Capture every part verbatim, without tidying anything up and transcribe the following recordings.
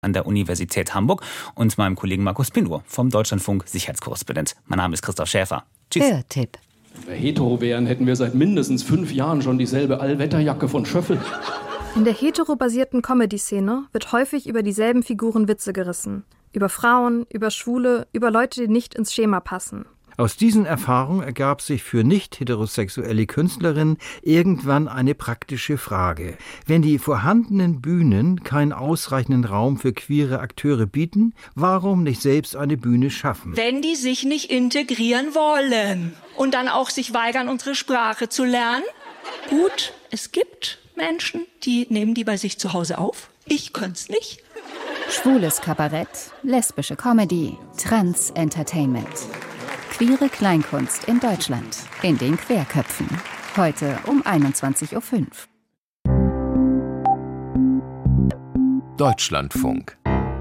an der Universität Hamburg und meinem Kollegen Markus Pindur vom Deutschlandfunk Sicherheitskorrespondent. Mein Name ist Christoph Schäfer. Tschüss. Hörtipp. Wenn wir hetero wären, hätten wir seit mindestens fünf Jahren schon dieselbe Allwetterjacke von Schöffel. In der hetero-basierten Comedy-Szene wird häufig über dieselben Figuren Witze gerissen. Über Frauen, über Schwule, über Leute, die nicht ins Schema passen. Aus diesen Erfahrungen ergab sich für nicht-heterosexuelle Künstlerinnen irgendwann eine praktische Frage. Wenn die vorhandenen Bühnen keinen ausreichenden Raum für queere Akteure bieten, warum nicht selbst eine Bühne schaffen? Wenn die sich nicht integrieren wollen und dann auch sich weigern, unsere Sprache zu lernen, gut, es gibt Menschen, die nehmen die bei sich zu Hause auf. Ich könnte es nicht. Schwules Kabarett, lesbische Comedy, Trans-Entertainment. Queere Kleinkunst in Deutschland, in den Querköpfen. Heute um einundzwanzig Uhr fünf. Deutschlandfunk.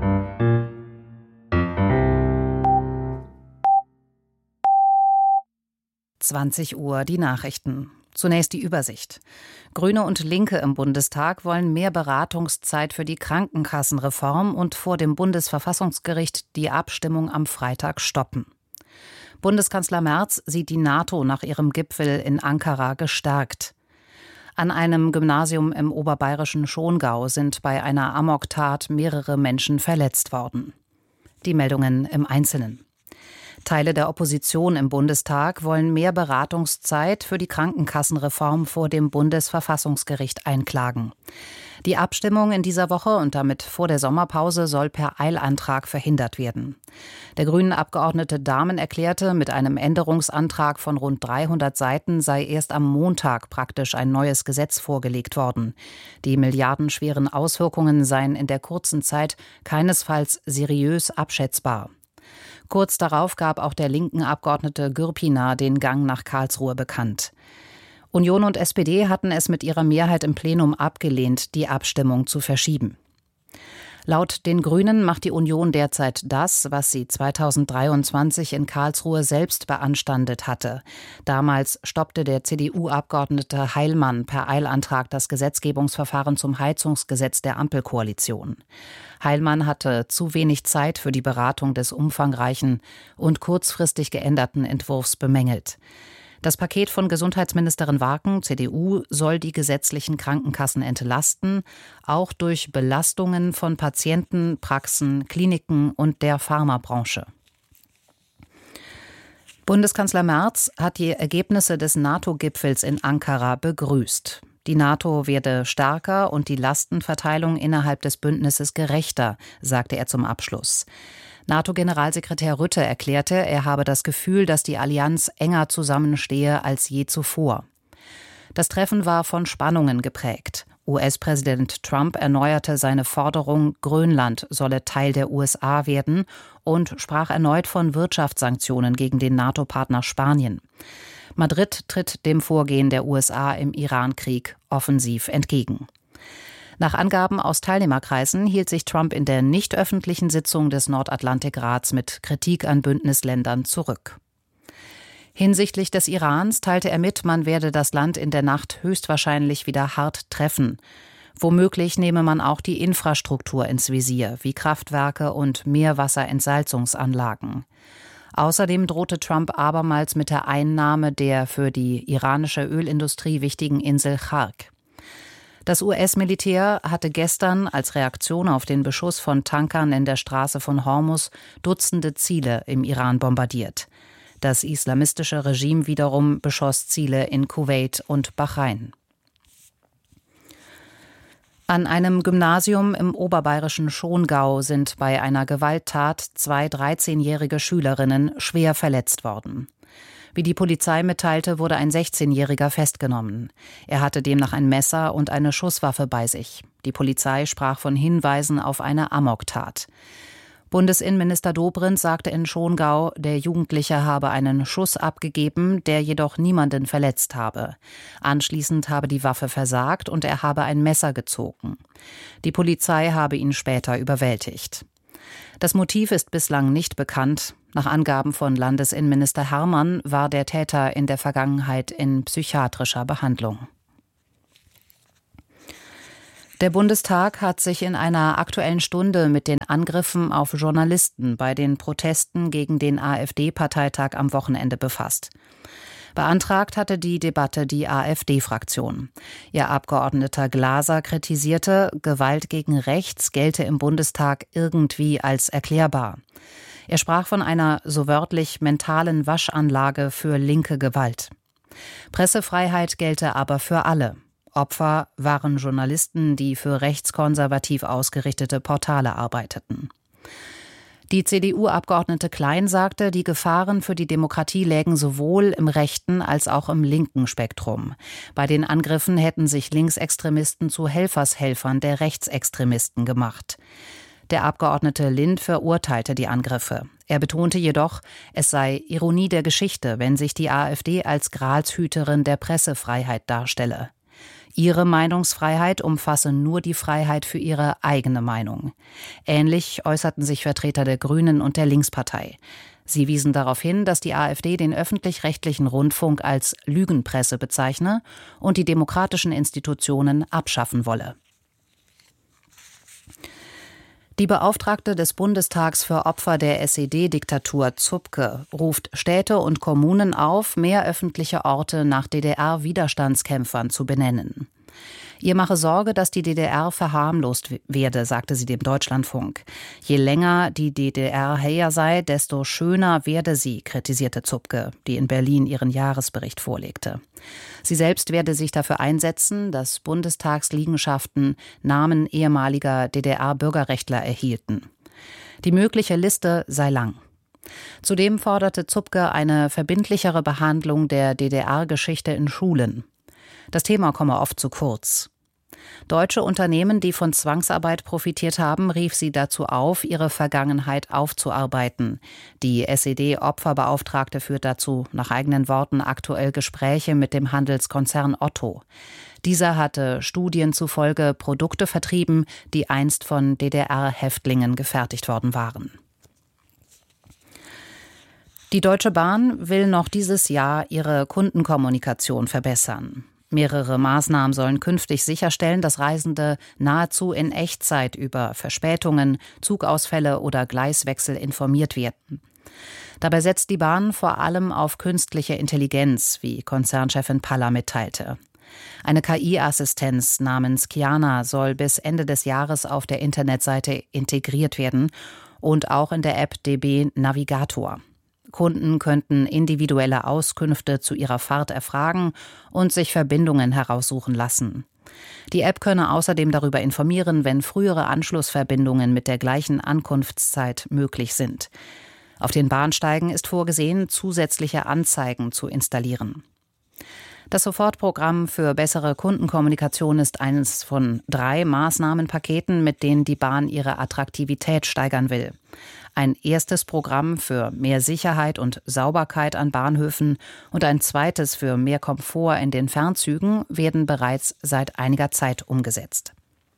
zwanzig Uhr, die Nachrichten. Zunächst die Übersicht. Grüne und Linke im Bundestag wollen mehr Beratungszeit für die Krankenkassenreform und vor dem Bundesverfassungsgericht die Abstimmung am Freitag stoppen. Bundeskanzler Merz sieht die NATO nach ihrem Gipfel in Ankara gestärkt. An einem Gymnasium im oberbayerischen Schongau sind bei einer Amoktat mehrere Menschen verletzt worden. Die Meldungen im Einzelnen. Teile der Opposition im Bundestag wollen mehr Beratungszeit für die Krankenkassenreform vor dem Bundesverfassungsgericht einklagen. Die Abstimmung in dieser Woche und damit vor der Sommerpause soll per Eilantrag verhindert werden. Der Grünen-Abgeordnete Dahmen erklärte, mit einem Änderungsantrag von rund dreihundert Seiten sei erst am Montag praktisch ein neues Gesetz vorgelegt worden. Die milliardenschweren Auswirkungen seien in der kurzen Zeit keinesfalls seriös abschätzbar. Kurz darauf gab auch der linken Abgeordnete Gürpina den Gang nach Karlsruhe bekannt. Union und S P D hatten es mit ihrer Mehrheit im Plenum abgelehnt, die Abstimmung zu verschieben. Laut den Grünen macht die Union derzeit das, was sie zweitausenddreiundzwanzig in Karlsruhe selbst beanstandet hatte. Damals stoppte der C D U-Abgeordnete Heilmann per Eilantrag das Gesetzgebungsverfahren zum Heizungsgesetz der Ampelkoalition. Heilmann hatte zu wenig Zeit für die Beratung des umfangreichen und kurzfristig geänderten Entwurfs bemängelt. Das Paket von Gesundheitsministerin Warken, C D U, soll die gesetzlichen Krankenkassen entlasten, auch durch Belastungen von Patienten, Praxen, Kliniken und der Pharmabranche. Bundeskanzler Merz hat die Ergebnisse des NATO-Gipfels in Ankara begrüßt. Die NATO werde stärker und die Lastenverteilung innerhalb des Bündnisses gerechter, sagte er zum Abschluss. NATO-Generalsekretär Rutte erklärte, er habe das Gefühl, dass die Allianz enger zusammenstehe als je zuvor. Das Treffen war von Spannungen geprägt. U S-Präsident Trump erneuerte seine Forderung, Grönland solle Teil der U S A werden und sprach erneut von Wirtschaftssanktionen gegen den NATO-Partner Spanien. Madrid tritt dem Vorgehen der U S A im Iran-Krieg offensiv entgegen. Nach Angaben aus Teilnehmerkreisen hielt sich Trump in der nicht öffentlichen Sitzung des Nordatlantikrats mit Kritik an Bündnisländern zurück. Hinsichtlich des Irans teilte er mit, man werde das Land in der Nacht höchstwahrscheinlich wieder hart treffen. Womöglich nehme man auch die Infrastruktur ins Visier, wie Kraftwerke und Meerwasserentsalzungsanlagen. Außerdem drohte Trump abermals mit der Einnahme der für die iranische Ölindustrie wichtigen Insel Chark. Das U S-Militär hatte gestern als Reaktion auf den Beschuss von Tankern in der Straße von Hormuz Dutzende Ziele im Iran bombardiert. Das islamistische Regime wiederum beschoss Ziele in Kuwait und Bahrain. An einem Gymnasium im oberbayerischen Schongau sind bei einer Gewalttat zwei dreizehnjährige Schülerinnen schwer verletzt worden. Wie die Polizei mitteilte, wurde ein sechzehnjähriger festgenommen. Er hatte demnach ein Messer und eine Schusswaffe bei sich. Die Polizei sprach von Hinweisen auf eine Amoktat. Bundesinnenminister Dobrindt sagte in Schongau, der Jugendliche habe einen Schuss abgegeben, der jedoch niemanden verletzt habe. Anschließend habe die Waffe versagt und er habe ein Messer gezogen. Die Polizei habe ihn später überwältigt. Das Motiv ist bislang nicht bekannt. Nach Angaben von Landesinnenminister Herrmann war der Täter in der Vergangenheit in psychiatrischer Behandlung. Der Bundestag hat sich in einer Aktuellen Stunde mit den Angriffen auf Journalisten bei den Protesten gegen den AfD-Parteitag am Wochenende befasst. Beantragt hatte die Debatte die AfD-Fraktion. Ihr Abgeordneter Glaser kritisierte, Gewalt gegen rechts gelte im Bundestag irgendwie als erklärbar. Er sprach von einer so wörtlich mentalen Waschanlage für linke Gewalt. Pressefreiheit gelte aber für alle. Opfer waren Journalisten, die für rechtskonservativ ausgerichtete Portale arbeiteten. Die C D U-Abgeordnete Klein sagte, die Gefahren für die Demokratie lägen sowohl im rechten als auch im linken Spektrum. Bei den Angriffen hätten sich Linksextremisten zu Helfershelfern der Rechtsextremisten gemacht. Der Abgeordnete Lind verurteilte die Angriffe. Er betonte jedoch, es sei Ironie der Geschichte, wenn sich die AfD als Gralshüterin der Pressefreiheit darstelle. Ihre Meinungsfreiheit umfasse nur die Freiheit für ihre eigene Meinung. Ähnlich äußerten sich Vertreter der Grünen und der Linkspartei. Sie wiesen darauf hin, dass die AfD den öffentlich-rechtlichen Rundfunk als Lügenpresse bezeichne und die demokratischen Institutionen abschaffen wolle. Die Beauftragte des Bundestags für Opfer der S E D-Diktatur Zupke ruft Städte und Kommunen auf, mehr öffentliche Orte nach D D R-Widerstandskämpfern zu benennen. Ihr mache Sorge, dass die D D R verharmlost werde, sagte sie dem Deutschlandfunk. Je länger die D D R her sei, desto schöner werde sie, kritisierte Zupke, die in Berlin ihren Jahresbericht vorlegte. Sie selbst werde sich dafür einsetzen, dass Bundestagsliegenschaften Namen ehemaliger D D R-Bürgerrechtler erhielten. Die mögliche Liste sei lang. Zudem forderte Zupke eine verbindlichere Behandlung der D D R-Geschichte in Schulen. Das Thema komme oft zu kurz. Deutsche Unternehmen, die von Zwangsarbeit profitiert haben, rief sie dazu auf, ihre Vergangenheit aufzuarbeiten. Die S E D-Opferbeauftragte führt dazu nach eigenen Worten aktuell Gespräche mit dem Handelskonzern Otto. Dieser hatte Studien zufolge Produkte vertrieben, die einst von D D R-Häftlingen gefertigt worden waren. Die Deutsche Bahn will noch dieses Jahr ihre Kundenkommunikation verbessern. Mehrere Maßnahmen sollen künftig sicherstellen, dass Reisende nahezu in Echtzeit über Verspätungen, Zugausfälle oder Gleiswechsel informiert werden. Dabei setzt die Bahn vor allem auf künstliche Intelligenz, wie Konzernchefin Paller mitteilte. Eine K I-Assistenz namens Kiana soll bis Ende des Jahres auf der Internetseite integriert werden und auch in der App D B Navigator. Kunden könnten individuelle Auskünfte zu ihrer Fahrt erfragen und sich Verbindungen heraussuchen lassen. Die App könne außerdem darüber informieren, wenn frühere Anschlussverbindungen mit der gleichen Ankunftszeit möglich sind. Auf den Bahnsteigen ist vorgesehen, zusätzliche Anzeigen zu installieren. Das Sofortprogramm für bessere Kundenkommunikation ist eines von drei Maßnahmenpaketen, mit denen die Bahn ihre Attraktivität steigern will. Ein erstes Programm für mehr Sicherheit und Sauberkeit an Bahnhöfen und ein zweites für mehr Komfort in den Fernzügen werden bereits seit einiger Zeit umgesetzt.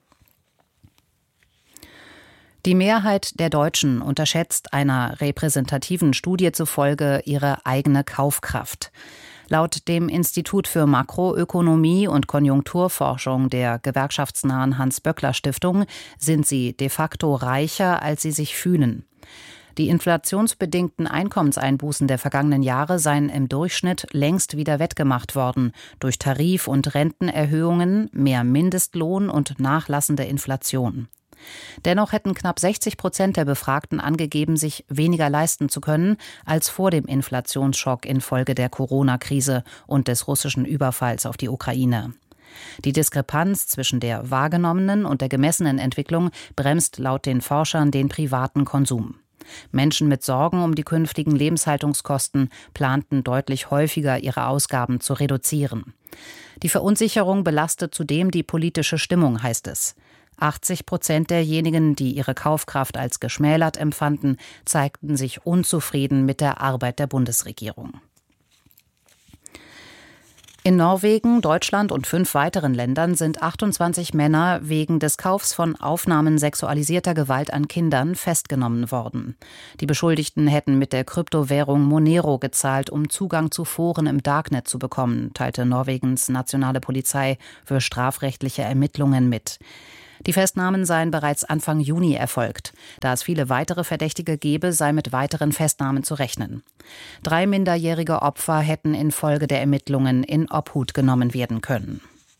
Die Mehrheit der Deutschen unterschätzt einer repräsentativen Studie zufolge ihre eigene Kaufkraft. Laut dem Institut für Makroökonomie und Konjunkturforschung der gewerkschaftsnahen Hans-Böckler-Stiftung sind sie de facto reicher, als sie sich fühlen. Die inflationsbedingten Einkommenseinbußen der vergangenen Jahre seien im Durchschnitt längst wieder wettgemacht worden durch Tarif- und Rentenerhöhungen, mehr Mindestlohn und nachlassende Inflation. Dennoch hätten knapp sechzig Prozent der Befragten angegeben, sich weniger leisten zu können als vor dem Inflationsschock infolge der Corona-Krise und des russischen Überfalls auf die Ukraine. Die Diskrepanz zwischen der wahrgenommenen und der gemessenen Entwicklung bremst laut den Forschern den privaten Konsum. Menschen mit Sorgen um die künftigen Lebenshaltungskosten planten deutlich häufiger, ihre Ausgaben zu reduzieren. Die Verunsicherung belastet zudem die politische Stimmung, heißt es. achtzig Prozent derjenigen, die ihre Kaufkraft als geschmälert empfanden, zeigten sich unzufrieden mit der Arbeit der Bundesregierung. In Norwegen, Deutschland und fünf weiteren Ländern sind achtundzwanzig Männer wegen des Kaufs von Aufnahmen sexualisierter Gewalt an Kindern festgenommen worden. Die Beschuldigten hätten mit der Kryptowährung Monero gezahlt, um Zugang zu Foren im Darknet zu bekommen, teilte Norwegens nationale Polizei für strafrechtliche Ermittlungen mit. Die Festnahmen seien bereits Anfang Juni erfolgt. Da es viele weitere Verdächtige gebe, sei mit weiteren Festnahmen zu rechnen. Drei minderjährige Opfer hätten infolge der Ermittlungen in Obhut genommen werden können.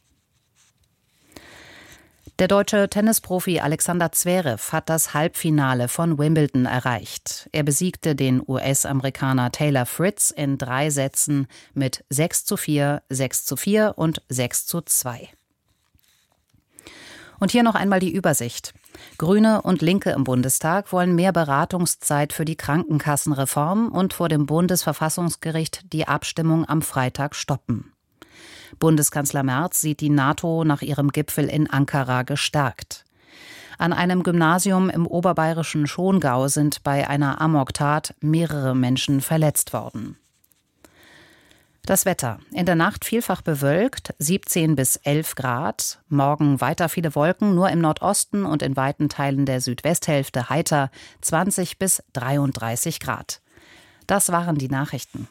Der deutsche Tennisprofi Alexander Zverev hat das Halbfinale von Wimbledon erreicht. Er besiegte den U S-Amerikaner Taylor Fritz in drei Sätzen mit sechs zu vier, sechs zu vier und sechs zu zwei. Und hier noch einmal die Übersicht. Grüne und Linke im Bundestag wollen mehr Beratungszeit für die Krankenkassenreform und vor dem Bundesverfassungsgericht die Abstimmung am Freitag stoppen. Bundeskanzler Merz sieht die NATO nach ihrem Gipfel in Ankara gestärkt. An einem Gymnasium im oberbayerischen Schongau sind bei einer Amoktat mehrere Menschen verletzt worden. Das Wetter. In der Nacht vielfach bewölkt, siebzehn bis elf Grad. Morgen weiter viele Wolken, nur im Nordosten und in weiten Teilen der Südwesthälfte heiter, zwanzig bis dreiunddreißig Grad. Das waren die Nachrichten.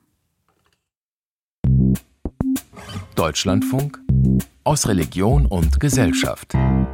Deutschlandfunk aus Religion und Gesellschaft.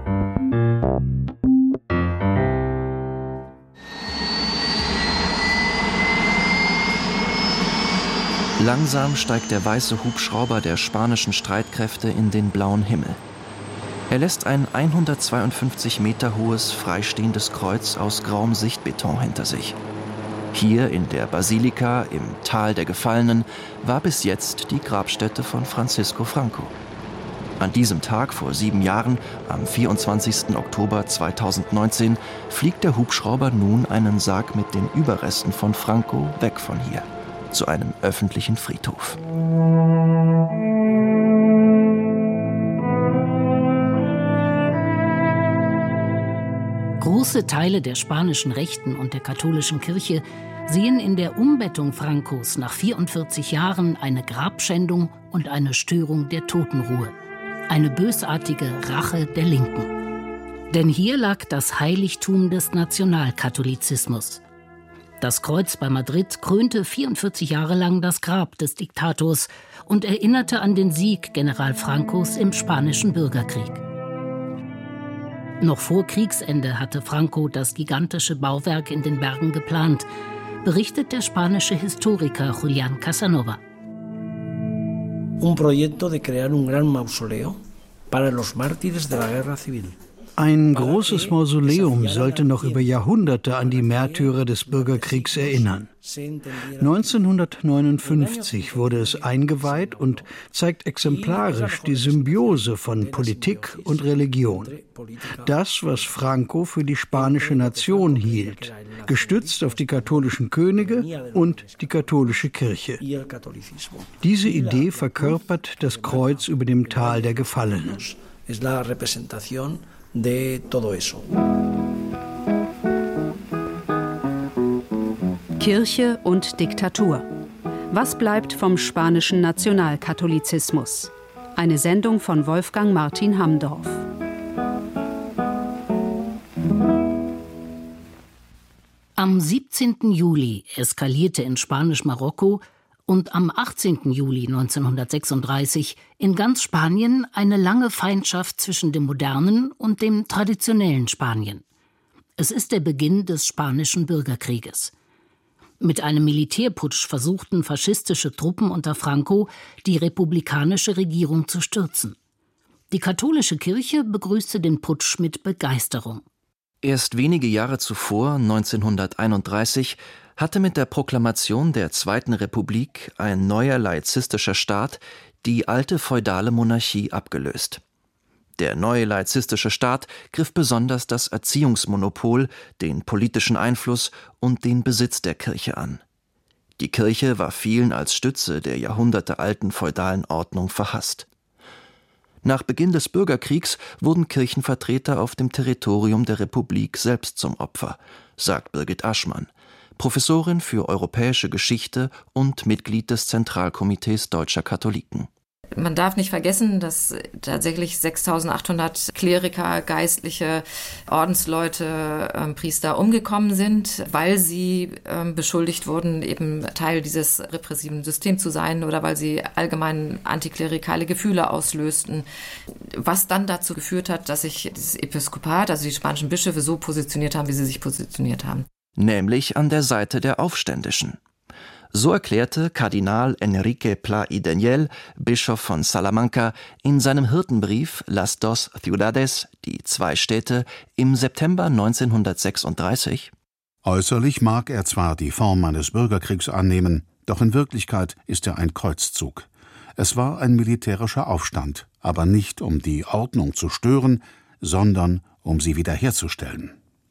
Langsam steigt der weiße Hubschrauber der spanischen Streitkräfte in den blauen Himmel. Er lässt ein hundertzweiundfünfzig Meter hohes, freistehendes Kreuz aus grauem Sichtbeton hinter sich. Hier in der Basilika, im Tal der Gefallenen, war bis jetzt die Grabstätte von Francisco Franco. An diesem Tag vor sieben Jahren, am vierundzwanzigsten Oktober zweitausendneunzehn, fliegt der Hubschrauber nun einen Sarg mit den Überresten von Franco weg von hier, zu einem öffentlichen Friedhof. Große Teile der spanischen Rechten und der katholischen Kirche sehen in der Umbettung Francos nach vierundvierzig Jahren eine Grabschändung und eine Störung der Totenruhe. Eine bösartige Rache der Linken. Denn hier lag das Heiligtum des Nationalkatholizismus. Das Kreuz bei Madrid krönte vierundvierzig Jahre lang das Grab des Diktators und erinnerte an den Sieg General Francos im Spanischen Bürgerkrieg. Noch vor Kriegsende hatte Franco das gigantische Bauwerk in den Bergen geplant, berichtet der spanische Historiker Julián Casanova. Un proyecto de crear un gran mausoleo para los mártires de la guerra civil. Ein großes Mausoleum sollte noch über Jahrhunderte an die Märtyrer des Bürgerkriegs erinnern. neunzehnhundertneunundfünfzig wurde es eingeweiht und zeigt exemplarisch die Symbiose von Politik und Religion. Das, was Franco für die spanische Nation hielt, gestützt auf die katholischen Könige und die katholische Kirche. Diese Idee verkörpert das Kreuz über dem Tal der Gefallenen. De todo eso. Kirche und Diktatur. Was bleibt vom spanischen Nationalkatholizismus? Eine Sendung von Wolfgang Martin Hamdorf. Am siebzehnten Juli eskalierte in Spanisch-Marokko und am achtzehnten Juli neunzehnhundertsechsunddreißig in ganz Spanien eine lange Feindschaft zwischen dem modernen und dem traditionellen Spanien. Es ist der Beginn des Spanischen Bürgerkrieges. Mit einem Militärputsch versuchten faschistische Truppen unter Franco, die republikanische Regierung zu stürzen. Die katholische Kirche begrüßte den Putsch mit Begeisterung. Erst wenige Jahre zuvor, neunzehnhunderteinunddreißig, hatte mit der Proklamation der Zweiten Republik ein neuer laizistischer Staat die alte feudale Monarchie abgelöst. Der neue laizistische Staat griff besonders das Erziehungsmonopol, den politischen Einfluss und den Besitz der Kirche an. Die Kirche war vielen als Stütze der jahrhundertealten feudalen Ordnung verhasst. Nach Beginn des Bürgerkriegs wurden Kirchenvertreter auf dem Territorium der Republik selbst zum Opfer, sagt Birgit Aschmann, Professorin für europäische Geschichte und Mitglied des Zentralkomitees Deutscher Katholiken. Man darf nicht vergessen, dass tatsächlich sechstausendachthundert Kleriker, Geistliche, Ordensleute, ähm, Priester umgekommen sind, weil sie ähm, beschuldigt wurden, eben Teil dieses repressiven Systems zu sein oder weil sie allgemein antiklerikale Gefühle auslösten. Was dann dazu geführt hat, dass sich das Episkopat, also die spanischen Bischöfe, so positioniert haben, wie sie sich positioniert haben. Nämlich an der Seite der Aufständischen. So erklärte Kardinal Enrique Pla y Daniel, Bischof von Salamanca, in seinem Hirtenbrief Las dos Ciudades, die zwei Städte, im September neunzehnhundertsechsunddreißig: Äußerlich mag er zwar die Form eines Bürgerkriegs annehmen, doch in Wirklichkeit ist er ein Kreuzzug. Es war ein militärischer Aufstand, aber nicht um die Ordnung zu stören, sondern um sie wiederherzustellen.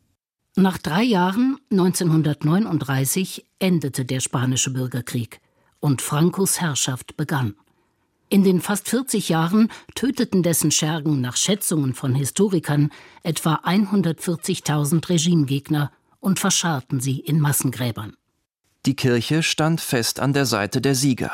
Nach drei Jahren, neunzehnhundertneununddreißig, endete der Spanische Bürgerkrieg und Francos Herrschaft begann. In den fast vierzig Jahren töteten dessen Schergen nach Schätzungen von Historikern etwa hundertvierzigtausend Regimegegner und verscharrten sie in Massengräbern. Die Kirche stand fest an der Seite der Sieger.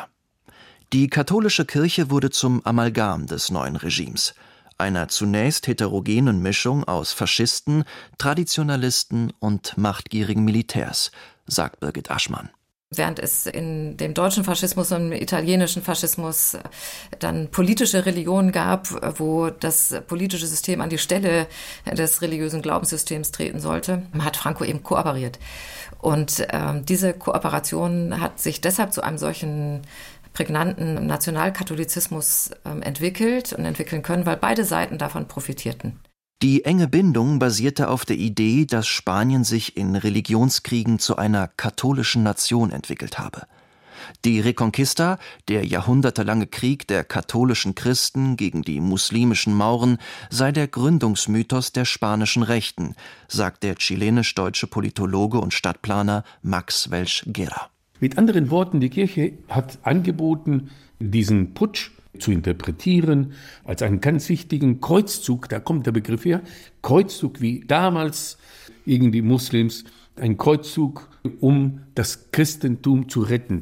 Die katholische Kirche wurde zum Amalgam des neuen Regimes, einer zunächst heterogenen Mischung aus Faschisten, Traditionalisten und machtgierigen Militärs, sagt Birgit Aschmann. Während es in dem deutschen Faschismus und im italienischen Faschismus dann politische Religionen gab, wo das politische System an die Stelle des religiösen Glaubenssystems treten sollte, hat Franco eben kooperiert. Und äh, diese Kooperation hat sich deshalb zu einem solchen prägnanten Nationalkatholizismus äh, entwickelt und entwickeln können, weil beide Seiten davon profitierten. Die enge Bindung basierte auf der Idee, dass Spanien sich in Religionskriegen zu einer katholischen Nation entwickelt habe. Die Reconquista, der jahrhundertelange Krieg der katholischen Christen gegen die muslimischen Mauren, sei der Gründungsmythos der spanischen Rechten, sagt der chilenisch-deutsche Politologe und Stadtplaner Max Welsch-Guerra. Mit anderen Worten, die Kirche hat angeboten, diesen Putsch zu interpretieren als einen ganz wichtigen Kreuzzug, da kommt der Begriff her, Kreuzzug wie damals gegen die Muslims, ein Kreuzzug, um das Christentum zu retten.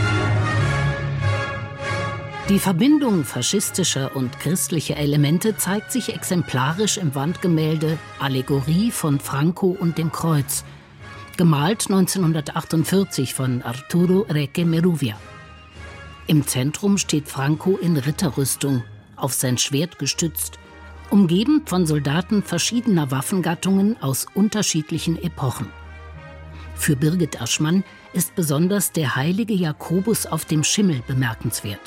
Die Verbindung faschistischer und christlicher Elemente zeigt sich exemplarisch im Wandgemälde Allegorie von Franco und dem Kreuz, gemalt neunzehnhundertachtundvierzig von Arturo Reque Meruvia. Im Zentrum steht Franco in Ritterrüstung, auf sein Schwert gestützt, umgeben von Soldaten verschiedener Waffengattungen aus unterschiedlichen Epochen. Für Birgit Aschmann ist besonders der heilige Jakobus auf dem Schimmel bemerkenswert.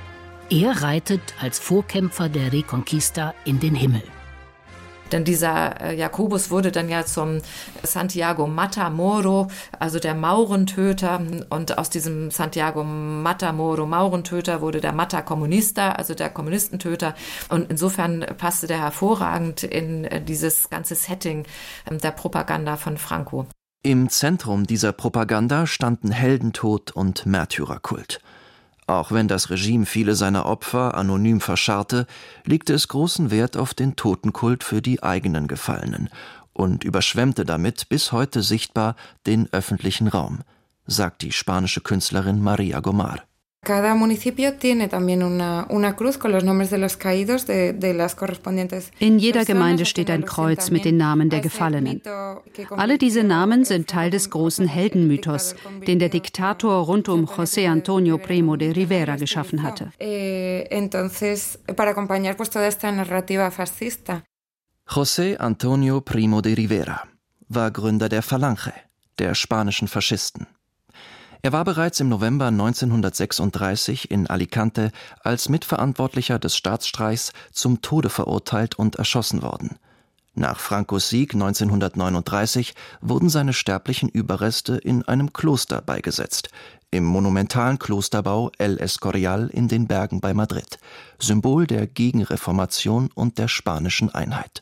Er reitet als Vorkämpfer der Reconquista in den Himmel. Denn dieser Jakobus wurde dann ja zum Santiago Matamoro, also der Maurentöter. Und aus diesem Santiago Matamoro, Maurentöter, wurde der Mata Comunista, also der Kommunistentöter. Und insofern passte der hervorragend in dieses ganze Setting der Propaganda von Franco. Im Zentrum dieser Propaganda standen Heldentod und Märtyrerkult. Auch wenn das Regime viele seiner Opfer anonym verscharrte, legte es großen Wert auf den Totenkult für die eigenen Gefallenen und überschwemmte damit bis heute sichtbar den öffentlichen Raum, sagt die spanische Künstlerin María Gomar. Cada municipio tiene también una, una cruz con los nombres de los caídos de, de las correspondientes. In jeder Gemeinde steht ein Kreuz mit den Namen der Gefallenen. Alle diese Namen sind Teil des großen Heldenmythos, den der Diktator rund um José Antonio Primo de Rivera geschaffen hatte. Entonces, para acompañar pues toda esta narrativa fascista. José Antonio Primo de Rivera war Gründer der Falange, der spanischen Faschisten. Er war bereits im November neunzehnhundertsechsunddreißig in Alicante als Mitverantwortlicher des Staatsstreichs zum Tode verurteilt und erschossen worden. Nach Francos Sieg neunzehnhundertneununddreißig wurden seine sterblichen Überreste in einem Kloster beigesetzt, im monumentalen Klosterbau El Escorial in den Bergen bei Madrid, Symbol der Gegenreformation und der spanischen Einheit.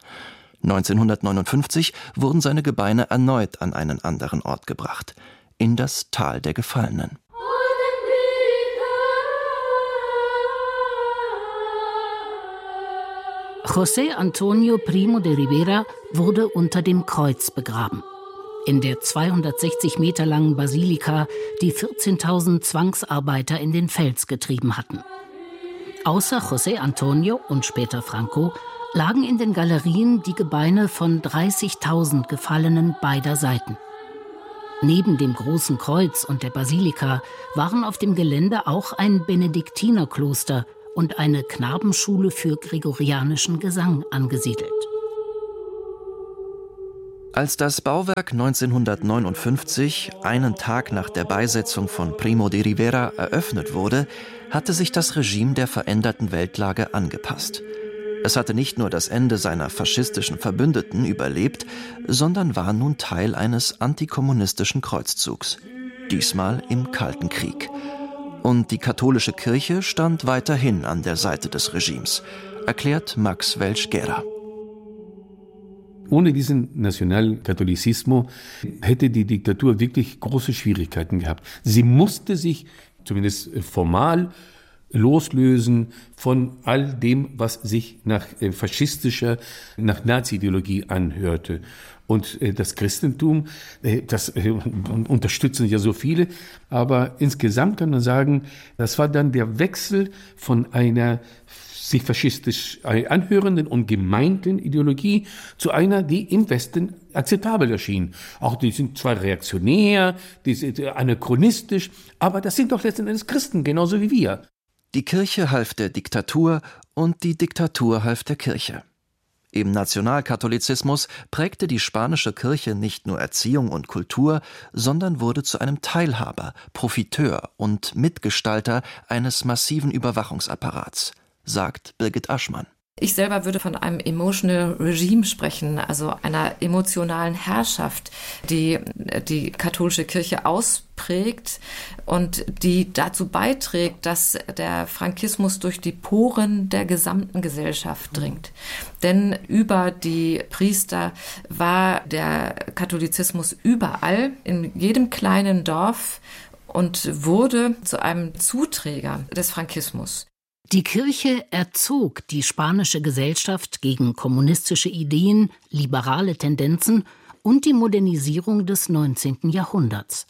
neunzehnhundertneunundfünfzig wurden seine Gebeine erneut an einen anderen Ort gebracht, in das Tal der Gefallenen. José Antonio Primo de Rivera wurde unter dem Kreuz begraben. In der zweihundertsechzig Meter langen Basilika, die vierzehntausend Zwangsarbeiter in den Fels getrieben hatten. Außer José Antonio und später Franco lagen in den Galerien die Gebeine von dreißigtausend Gefallenen beider Seiten. Neben dem Großen Kreuz und der Basilika waren auf dem Gelände auch ein Benediktinerkloster und eine Knabenschule für gregorianischen Gesang angesiedelt. Als das Bauwerk neunzehnhundertneunundfünfzig, einen Tag nach der Beisetzung von Primo de Rivera, eröffnet wurde, hatte sich das Regime der veränderten Weltlage angepasst. Es hatte nicht nur das Ende seiner faschistischen Verbündeten überlebt, sondern war nun Teil eines antikommunistischen Kreuzzugs. Diesmal im Kalten Krieg. Und die katholische Kirche stand weiterhin an der Seite des Regimes, erklärt Max Welch-Guerra. Ohne diesen Nationalkatholizismus hätte die Diktatur wirklich große Schwierigkeiten gehabt. Sie musste sich, zumindest formal, loslösen von all dem, was sich nach äh, faschistischer, nach Nazi-Ideologie anhörte. Und äh, das Christentum, äh, das äh, unterstützen ja so viele, aber insgesamt kann man sagen, das war dann der Wechsel von einer sich faschistisch anhörenden und gemeinten Ideologie zu einer, die im Westen akzeptabel erschien. Auch die sind zwar reaktionär, die sind anachronistisch, aber das sind doch letzten Endes Christen, genauso wie wir. Die Kirche half der Diktatur und die Diktatur half der Kirche. Im Nationalkatholizismus prägte die spanische Kirche nicht nur Erziehung und Kultur, sondern wurde zu einem Teilhaber, Profiteur und Mitgestalter eines massiven Überwachungsapparats, sagt Birgit Aschmann. Ich selber würde von einem emotional regime sprechen, also einer emotionalen Herrschaft, die die katholische Kirche ausprägt und die dazu beiträgt, dass der Frankismus durch die Poren der gesamten Gesellschaft dringt. Denn über die Priester war der Katholizismus überall, in jedem kleinen Dorf und wurde zu einem Zuträger des Frankismus. Die Kirche erzog die spanische Gesellschaft gegen kommunistische Ideen, liberale Tendenzen und die Modernisierung des neunzehnten Jahrhunderts.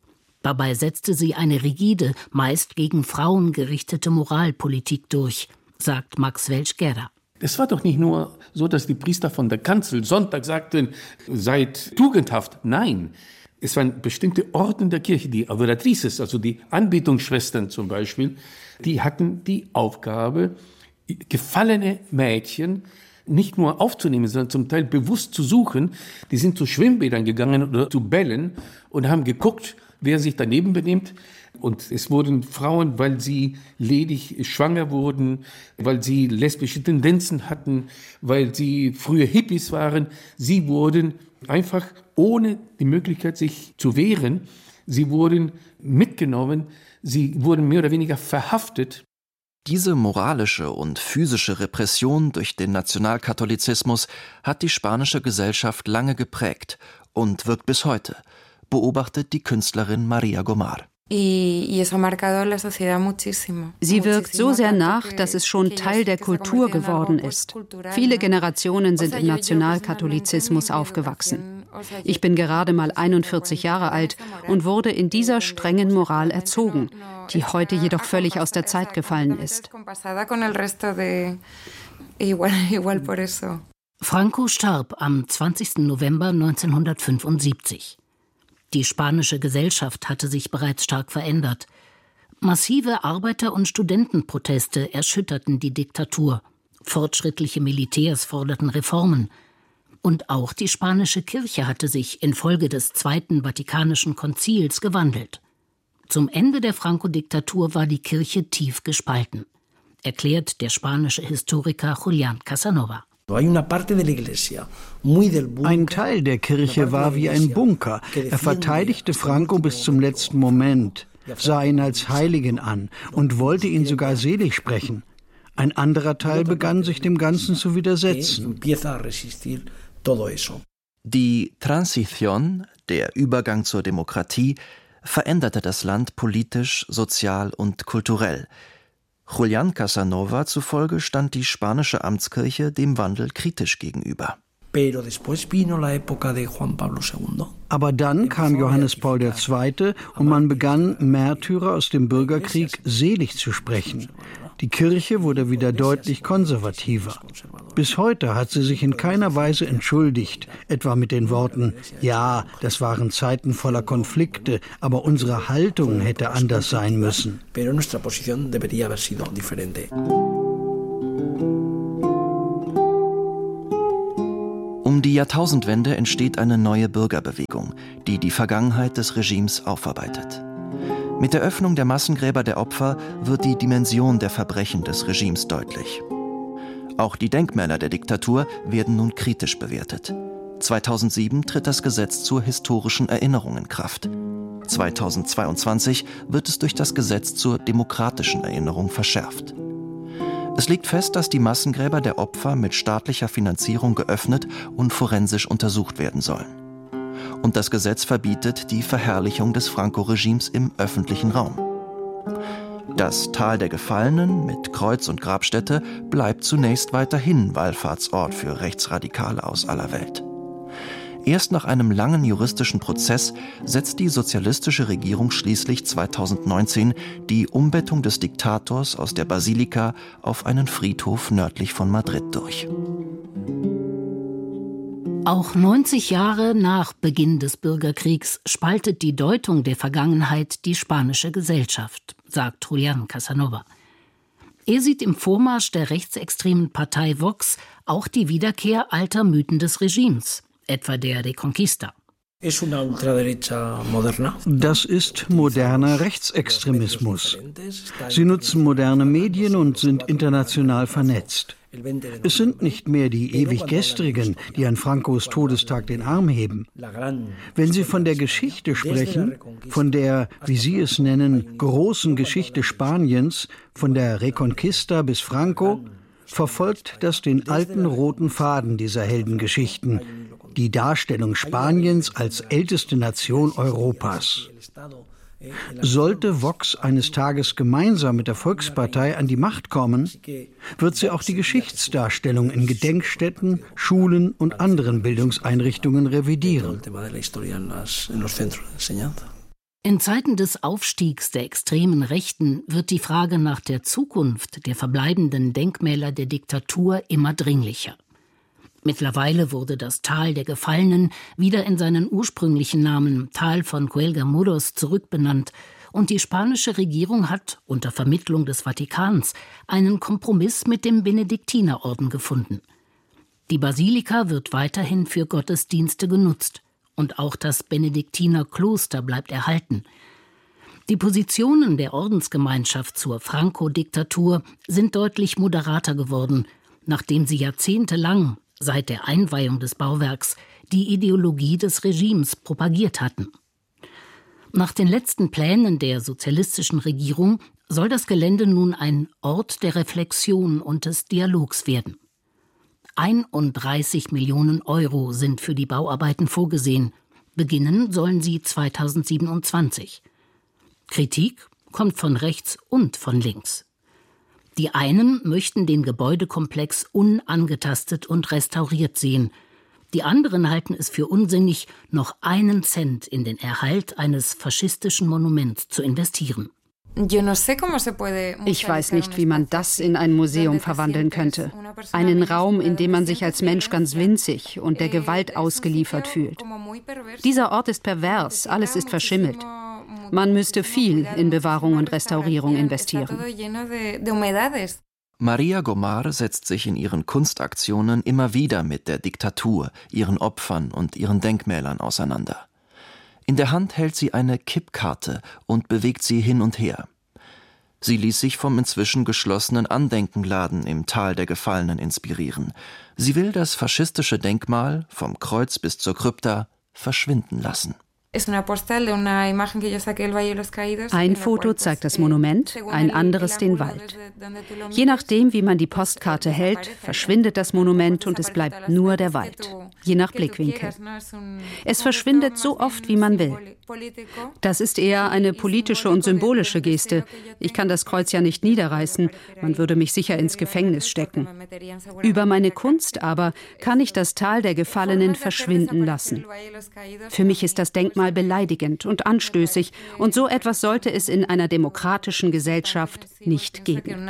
Dabei setzte sie eine rigide, meist gegen Frauen gerichtete Moralpolitik durch, sagt Max Welch-Guerra. Es war doch nicht nur so, dass die Priester von der Kanzel Sonntag sagten, seid tugendhaft. Nein, es waren bestimmte Orden der Kirche, die Adoratrices, also die Anbetungsschwestern zum Beispiel, die hatten die Aufgabe, gefallene Mädchen nicht nur aufzunehmen, sondern zum Teil bewusst zu suchen. Die sind zu Schwimmbädern gegangen oder zu Bällen und haben geguckt, wer sich daneben benimmt. Und es wurden Frauen, weil sie ledig schwanger wurden, weil sie lesbische Tendenzen hatten, weil sie früher Hippies waren, sie wurden einfach ohne die Möglichkeit, sich zu wehren, sie wurden mitgenommen, sie wurden mehr oder weniger verhaftet. Diese moralische und physische Repression durch den Nationalkatholizismus hat die spanische Gesellschaft lange geprägt und wirkt bis heute, beobachtet die Künstlerin Maria Gomar. Sie wirkt so sehr nach, dass es schon Teil der Kultur geworden ist. Viele Generationen sind im Nationalkatholizismus aufgewachsen. Ich bin gerade mal einundvierzig Jahre alt und wurde in dieser strengen Moral erzogen, die heute jedoch völlig aus der Zeit gefallen ist. Franco starb am zwanzigsten November neunzehnhundertfünfundsiebzig. Die spanische Gesellschaft hatte sich bereits stark verändert. Massive Arbeiter- und Studentenproteste erschütterten die Diktatur. Fortschrittliche Militärs forderten Reformen. Und auch die spanische Kirche hatte sich infolge des Zweiten Vatikanischen Konzils gewandelt. Zum Ende der Franco-Diktatur war die Kirche tief gespalten, erklärt der spanische Historiker Julián Casanova. Ein Teil der Kirche war wie ein Bunker. Er verteidigte Franco bis zum letzten Moment, sah ihn als Heiligen an und wollte ihn sogar selig sprechen. Ein anderer Teil begann sich dem Ganzen zu widersetzen. Die Transición, der Übergang zur Demokratie, veränderte das Land politisch, sozial und kulturell. Julián Casanova zufolge stand die spanische Amtskirche dem Wandel kritisch gegenüber. Aber dann kam Johannes Paul der Zweite und man begann, Märtyrer aus dem Bürgerkrieg selig zu sprechen. Die Kirche wurde wieder deutlich konservativer. Bis heute hat sie sich in keiner Weise entschuldigt, etwa mit den Worten, ja, das waren Zeiten voller Konflikte, aber unsere Haltung hätte anders sein müssen. Um die Jahrtausendwende entsteht eine neue Bürgerbewegung, die die Vergangenheit des Regimes aufarbeitet. Mit der Öffnung der Massengräber der Opfer wird die Dimension der Verbrechen des Regimes deutlich. Auch die Denkmäler der Diktatur werden nun kritisch bewertet. zweitausendsieben tritt das Gesetz zur historischen Erinnerung in Kraft. zweitausendzweiundzwanzig wird es durch das Gesetz zur demokratischen Erinnerung verschärft. Es liegt fest, dass die Massengräber der Opfer mit staatlicher Finanzierung geöffnet und forensisch untersucht werden sollen. Und das Gesetz verbietet die Verherrlichung des Franco-Regimes im öffentlichen Raum. Das Tal der Gefallenen mit Kreuz und Grabstätte bleibt zunächst weiterhin Wallfahrtsort für Rechtsradikale aus aller Welt. Erst nach einem langen juristischen Prozess setzt die sozialistische Regierung schließlich zweitausendneunzehn die Umbettung des Diktators aus der Basilika auf einen Friedhof nördlich von Madrid durch. Auch neunzig Jahre nach Beginn des Bürgerkriegs spaltet die Deutung der Vergangenheit die spanische Gesellschaft, sagt Julián Casanova. Er sieht im Vormarsch der rechtsextremen Partei Vox auch die Wiederkehr alter Mythen des Regimes, etwa der Reconquista. Das ist moderner Rechtsextremismus. Sie nutzen moderne Medien und sind international vernetzt. Es sind nicht mehr die ewig Gestrigen, die an Francos Todestag den Arm heben. Wenn Sie von der Geschichte sprechen, von der, wie Sie es nennen, großen Geschichte Spaniens, von der Reconquista bis Franco, verfolgt das den alten roten Faden dieser Heldengeschichten, die Darstellung Spaniens als älteste Nation Europas. Sollte Vox eines Tages gemeinsam mit der Volkspartei an die Macht kommen, wird sie auch die Geschichtsdarstellung in Gedenkstätten, Schulen und anderen Bildungseinrichtungen revidieren. In Zeiten des Aufstiegs der extremen Rechten wird die Frage nach der Zukunft der verbleibenden Denkmäler der Diktatur immer dringlicher. Mittlerweile wurde das Tal der Gefallenen wieder in seinen ursprünglichen Namen Tal von Cuelgamuros zurückbenannt und die spanische Regierung hat, unter Vermittlung des Vatikans, einen Kompromiss mit dem Benediktinerorden gefunden. Die Basilika wird weiterhin für Gottesdienste genutzt und auch das Benediktinerkloster bleibt erhalten. Die Positionen der Ordensgemeinschaft zur Franco-Diktatur sind deutlich moderater geworden, nachdem sie jahrzehntelang seit der Einweihung des Bauwerks die Ideologie des Regimes propagiert hatten. Nach den letzten Plänen der sozialistischen Regierung soll das Gelände nun ein Ort der Reflexion und des Dialogs werden. einunddreißig Millionen Euro sind für die Bauarbeiten vorgesehen. Beginnen sollen sie zweitausendsiebenundzwanzig. Kritik kommt von rechts und von links. Die einen möchten den Gebäudekomplex unangetastet und restauriert sehen. Die anderen halten es für unsinnig, noch einen Cent in den Erhalt eines faschistischen Monuments zu investieren. Ich weiß nicht, wie man das in ein Museum verwandeln könnte. Einen Raum, in dem man sich als Mensch ganz winzig und der Gewalt ausgeliefert fühlt. Dieser Ort ist pervers, alles ist verschimmelt. Man müsste viel in Bewahrung und Restaurierung investieren. Maria Gomar setzt sich in ihren Kunstaktionen immer wieder mit der Diktatur, ihren Opfern und ihren Denkmälern auseinander. In der Hand hält sie eine Kippkarte und bewegt sie hin und her. Sie ließ sich vom inzwischen geschlossenen Andenkenladen im Tal der Gefallenen inspirieren. Sie will das faschistische Denkmal, vom Kreuz bis zur Krypta, verschwinden lassen. Ein Foto zeigt das Monument, ein anderes den Wald. Je nachdem, wie man die Postkarte hält, verschwindet das Monument und es bleibt nur der Wald. Je nach Blickwinkel. Es verschwindet so oft, wie man will. Das ist eher eine politische und symbolische Geste. Ich kann das Kreuz ja nicht niederreißen, man würde mich sicher ins Gefängnis stecken. Über meine Kunst aber kann ich das Tal der Gefallenen verschwinden lassen. Für mich ist das Denkmal manchmal beleidigend und anstößig. Und so etwas sollte es in einer demokratischen Gesellschaft nicht geben.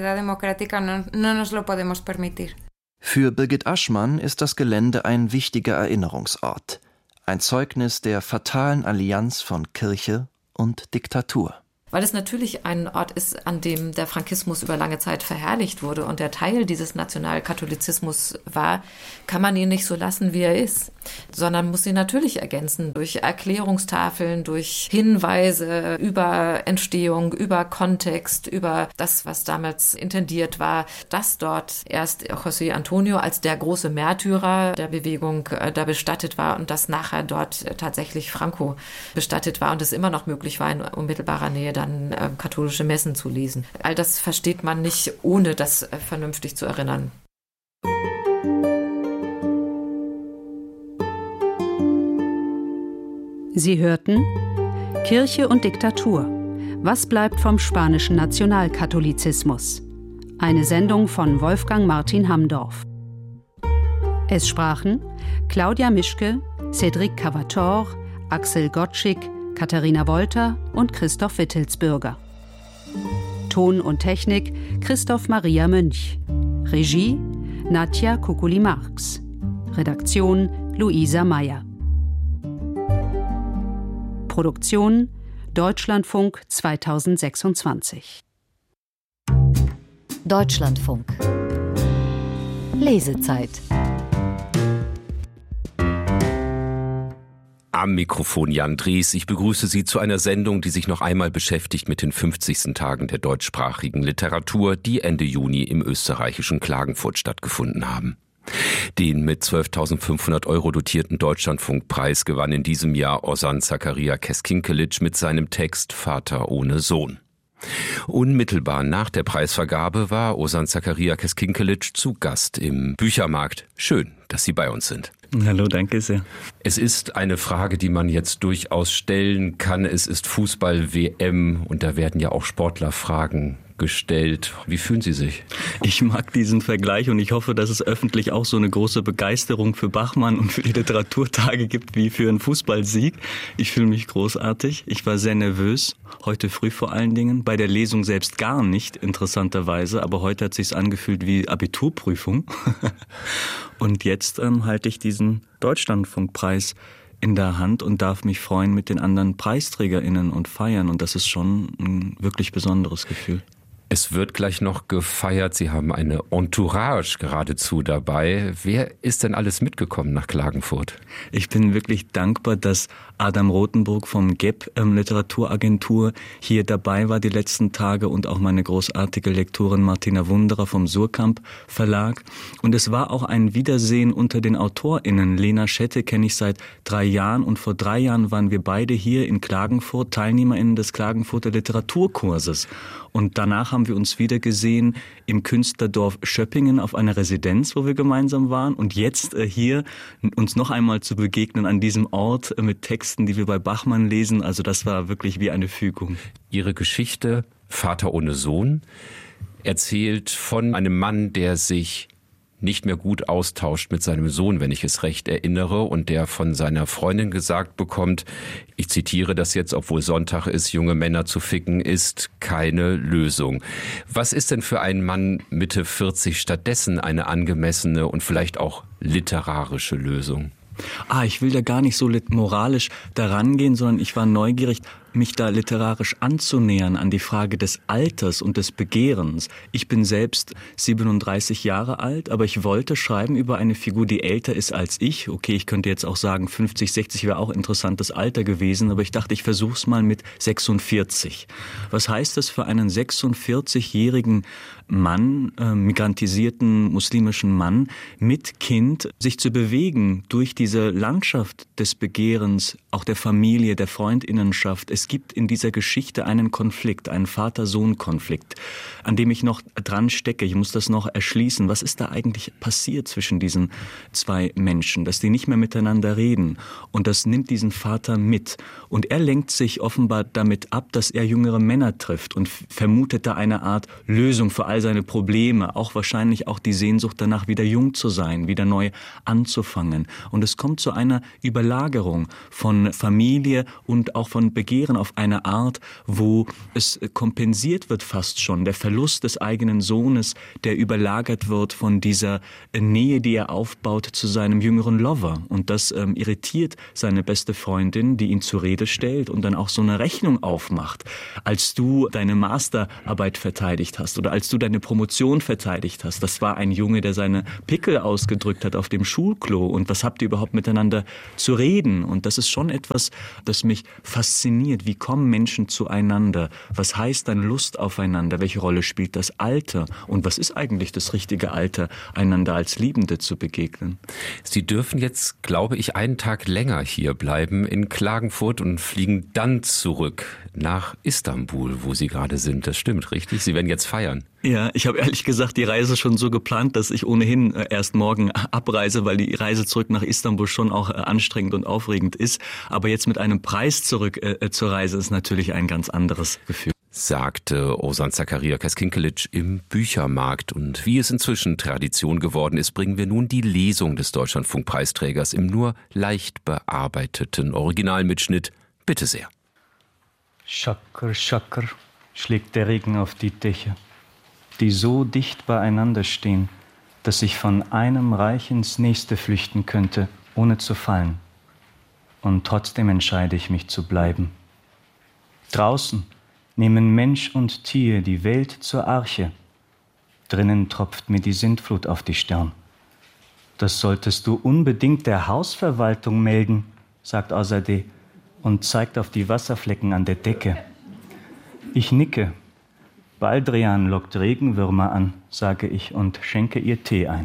Für Birgit Aschmann ist das Gelände ein wichtiger Erinnerungsort. Ein Zeugnis der fatalen Allianz von Kirche und Diktatur. Weil es natürlich ein Ort ist, an dem der Frankismus über lange Zeit verherrlicht wurde und der Teil dieses Nationalkatholizismus war, kann man ihn nicht so lassen, wie er ist, sondern muss ihn natürlich ergänzen durch Erklärungstafeln, durch Hinweise über Entstehung, über Kontext, über das, was damals intendiert war, dass dort erst José Antonio als der große Märtyrer der Bewegung da bestattet war und dass nachher dort tatsächlich Franco bestattet war und es immer noch möglich war, in unmittelbarer Nähe dann äh, katholische Messen zu lesen. All das versteht man nicht, ohne das äh, vernünftig zu erinnern. Sie hörten Kirche und Diktatur. Was bleibt vom spanischen Nationalkatholizismus? Eine Sendung von Wolfgang Martin Hamdorf. Es sprachen Claudia Mischke, Cédric Cavator, Axel Gottschick, Katharina Wolter und Christoph Wittelsbürger. Ton und Technik Christoph Maria Mönch. Regie Nadja Kukuli-Marx. Redaktion Luisa Meyer. Produktion Deutschlandfunk zweitausendsechsundzwanzig. Deutschlandfunk. Lesezeit. Am Mikrofon Jan Dries. Ich begrüße Sie zu einer Sendung, die sich noch einmal beschäftigt mit den fünfzigsten Tagen der deutschsprachigen Literatur, die Ende Juni im österreichischen Klagenfurt stattgefunden haben. Den mit zwölftausendfünfhundert Euro dotierten Deutschlandfunkpreis gewann in diesem Jahr Ozan Zakaria Keskinkelic mit seinem Text Vater ohne Sohn. Unmittelbar nach der Preisvergabe war Ozan Zakaria Keskinkelic zu Gast im Büchermarkt. Schön, dass Sie bei uns sind. Hallo, danke sehr. Es ist eine Frage, die man jetzt durchaus stellen kann. Es ist Fußball-W M und da werden ja auch Sportlerfragen gestellt. Wie fühlen Sie sich? Ich mag diesen Vergleich und ich hoffe, dass es öffentlich auch so eine große Begeisterung für Bachmann und für die Literaturtage gibt wie für einen Fußballsieg. Ich fühle mich großartig. Ich war sehr nervös, heute früh vor allen Dingen. Bei der Lesung selbst gar nicht, interessanterweise. Aber heute hat es sich angefühlt wie Abiturprüfung. Und jetzt ähm, halte ich diesen Deutschlandfunkpreis in der Hand und darf mich freuen mit den anderen PreisträgerInnen und feiern. Und das ist schon ein wirklich besonderes Gefühl. Es wird gleich noch gefeiert. Sie haben eine Entourage geradezu dabei. Wer ist denn alles mitgekommen nach Klagenfurt? Ich bin wirklich dankbar, dass Adam Rothenburg vom G E P ähm, Literaturagentur hier dabei war die letzten Tage und auch meine großartige Lektorin Martina Wunderer vom Surkamp Verlag. Und es war auch ein Wiedersehen unter den AutorInnen. Lena Schette kenne ich seit drei Jahren und vor drei Jahren waren wir beide hier in Klagenfurt TeilnehmerInnen des Klagenfurter Literaturkurses. Und danach haben wir uns wieder gesehen im Künstlerdorf Schöppingen auf einer Residenz, wo wir gemeinsam waren. Und jetzt äh, hier uns noch einmal zu begegnen an diesem Ort äh, mit Texten, die wir bei Bachmann lesen. Also das war wirklich wie eine Fügung. Ihre Geschichte Vater ohne Sohn erzählt von einem Mann, der sich nicht mehr gut austauscht mit seinem Sohn, wenn ich es recht erinnere, und der von seiner Freundin gesagt bekommt, ich zitiere das jetzt, obwohl Sonntag ist, junge Männer zu ficken ist keine Lösung. Was ist denn für einen Mann Mitte vierzig stattdessen eine angemessene und vielleicht auch literarische Lösung? Ah, ich will da gar nicht so moralisch daran gehen, sondern ich war neugierig, mich da literarisch anzunähern an die Frage des Alters und des Begehrens. Ich bin selbst siebenunddreißig Jahre alt, aber ich wollte schreiben über eine Figur, die älter ist als ich. Okay, ich könnte jetzt auch sagen, fünfzig, sechzig wäre auch interessantes Alter gewesen, aber ich dachte, ich versuch's mal mit sechsundvierzig. Was heißt das für einen sechsundvierzigjährigen Mann, äh, migrantisierten muslimischen Mann mit Kind, sich zu bewegen durch diese Landschaft des Begehrens, auch der Familie, der Freundinnenschaft? Es gibt in dieser Geschichte einen Konflikt, einen Vater-Sohn-Konflikt, an dem ich noch dran stecke. Ich muss das noch erschließen. Was ist da eigentlich passiert zwischen diesen zwei Menschen, dass die nicht mehr miteinander reden? Und das nimmt diesen Vater mit. Und er lenkt sich offenbar damit ab, dass er jüngere Männer trifft und vermutet da eine Art Lösung für all all seine Probleme, auch wahrscheinlich auch die Sehnsucht danach, wieder jung zu sein, wieder neu anzufangen. Und es kommt zu einer Überlagerung von Familie und auch von Begehren auf eine Art, wo es kompensiert wird fast schon, der Verlust des eigenen Sohnes, der überlagert wird von dieser Nähe, die er aufbaut zu seinem jüngeren Lover. Und das ähm, irritiert seine beste Freundin, die ihn zur Rede stellt und dann auch so eine Rechnung aufmacht. Als du deine Masterarbeit verteidigt hast oder als du deine Promotion verteidigt hast, das war ein Junge, der seine Pickel ausgedrückt hat auf dem Schulklo. Und was habt ihr überhaupt miteinander zu reden? Und das ist schon etwas, das mich fasziniert. Wie kommen Menschen zueinander? Was heißt dann Lust aufeinander? Welche Rolle spielt das Alter? Und was ist eigentlich das richtige Alter, einander als Liebende zu begegnen? Sie dürfen jetzt, glaube ich, einen Tag länger hier bleiben in Klagenfurt und fliegen dann zurück nach Istanbul, wo Sie gerade sind. Das stimmt, richtig? Sie werden jetzt feiern. Ja, ich habe ehrlich gesagt die Reise schon so geplant, dass ich ohnehin erst morgen abreise, weil die Reise zurück nach Istanbul schon auch anstrengend und aufregend ist. Aber jetzt mit einem Preis zurück äh, zur Reise ist natürlich ein ganz anderes Gefühl. Sagte Ozan Zakaria-Keskinkelic im Büchermarkt. Und wie es inzwischen Tradition geworden ist, bringen wir nun die Lesung des Deutschlandfunkpreisträgers im nur leicht bearbeiteten Originalmitschnitt. Bitte sehr. Schacker, schacker, schlägt der Regen auf die Dächer, die so dicht beieinander stehen, dass ich von einem Reich ins nächste flüchten könnte, ohne zu fallen. Und trotzdem entscheide ich mich zu bleiben. Draußen nehmen Mensch und Tier die Welt zur Arche. Drinnen tropft mir die Sintflut auf die Stirn. Das solltest du unbedingt der Hausverwaltung melden, sagt Azadeh und zeigt auf die Wasserflecken an der Decke. Ich nicke. Baldrian lockt Regenwürmer an, sage ich und schenke ihr Tee ein.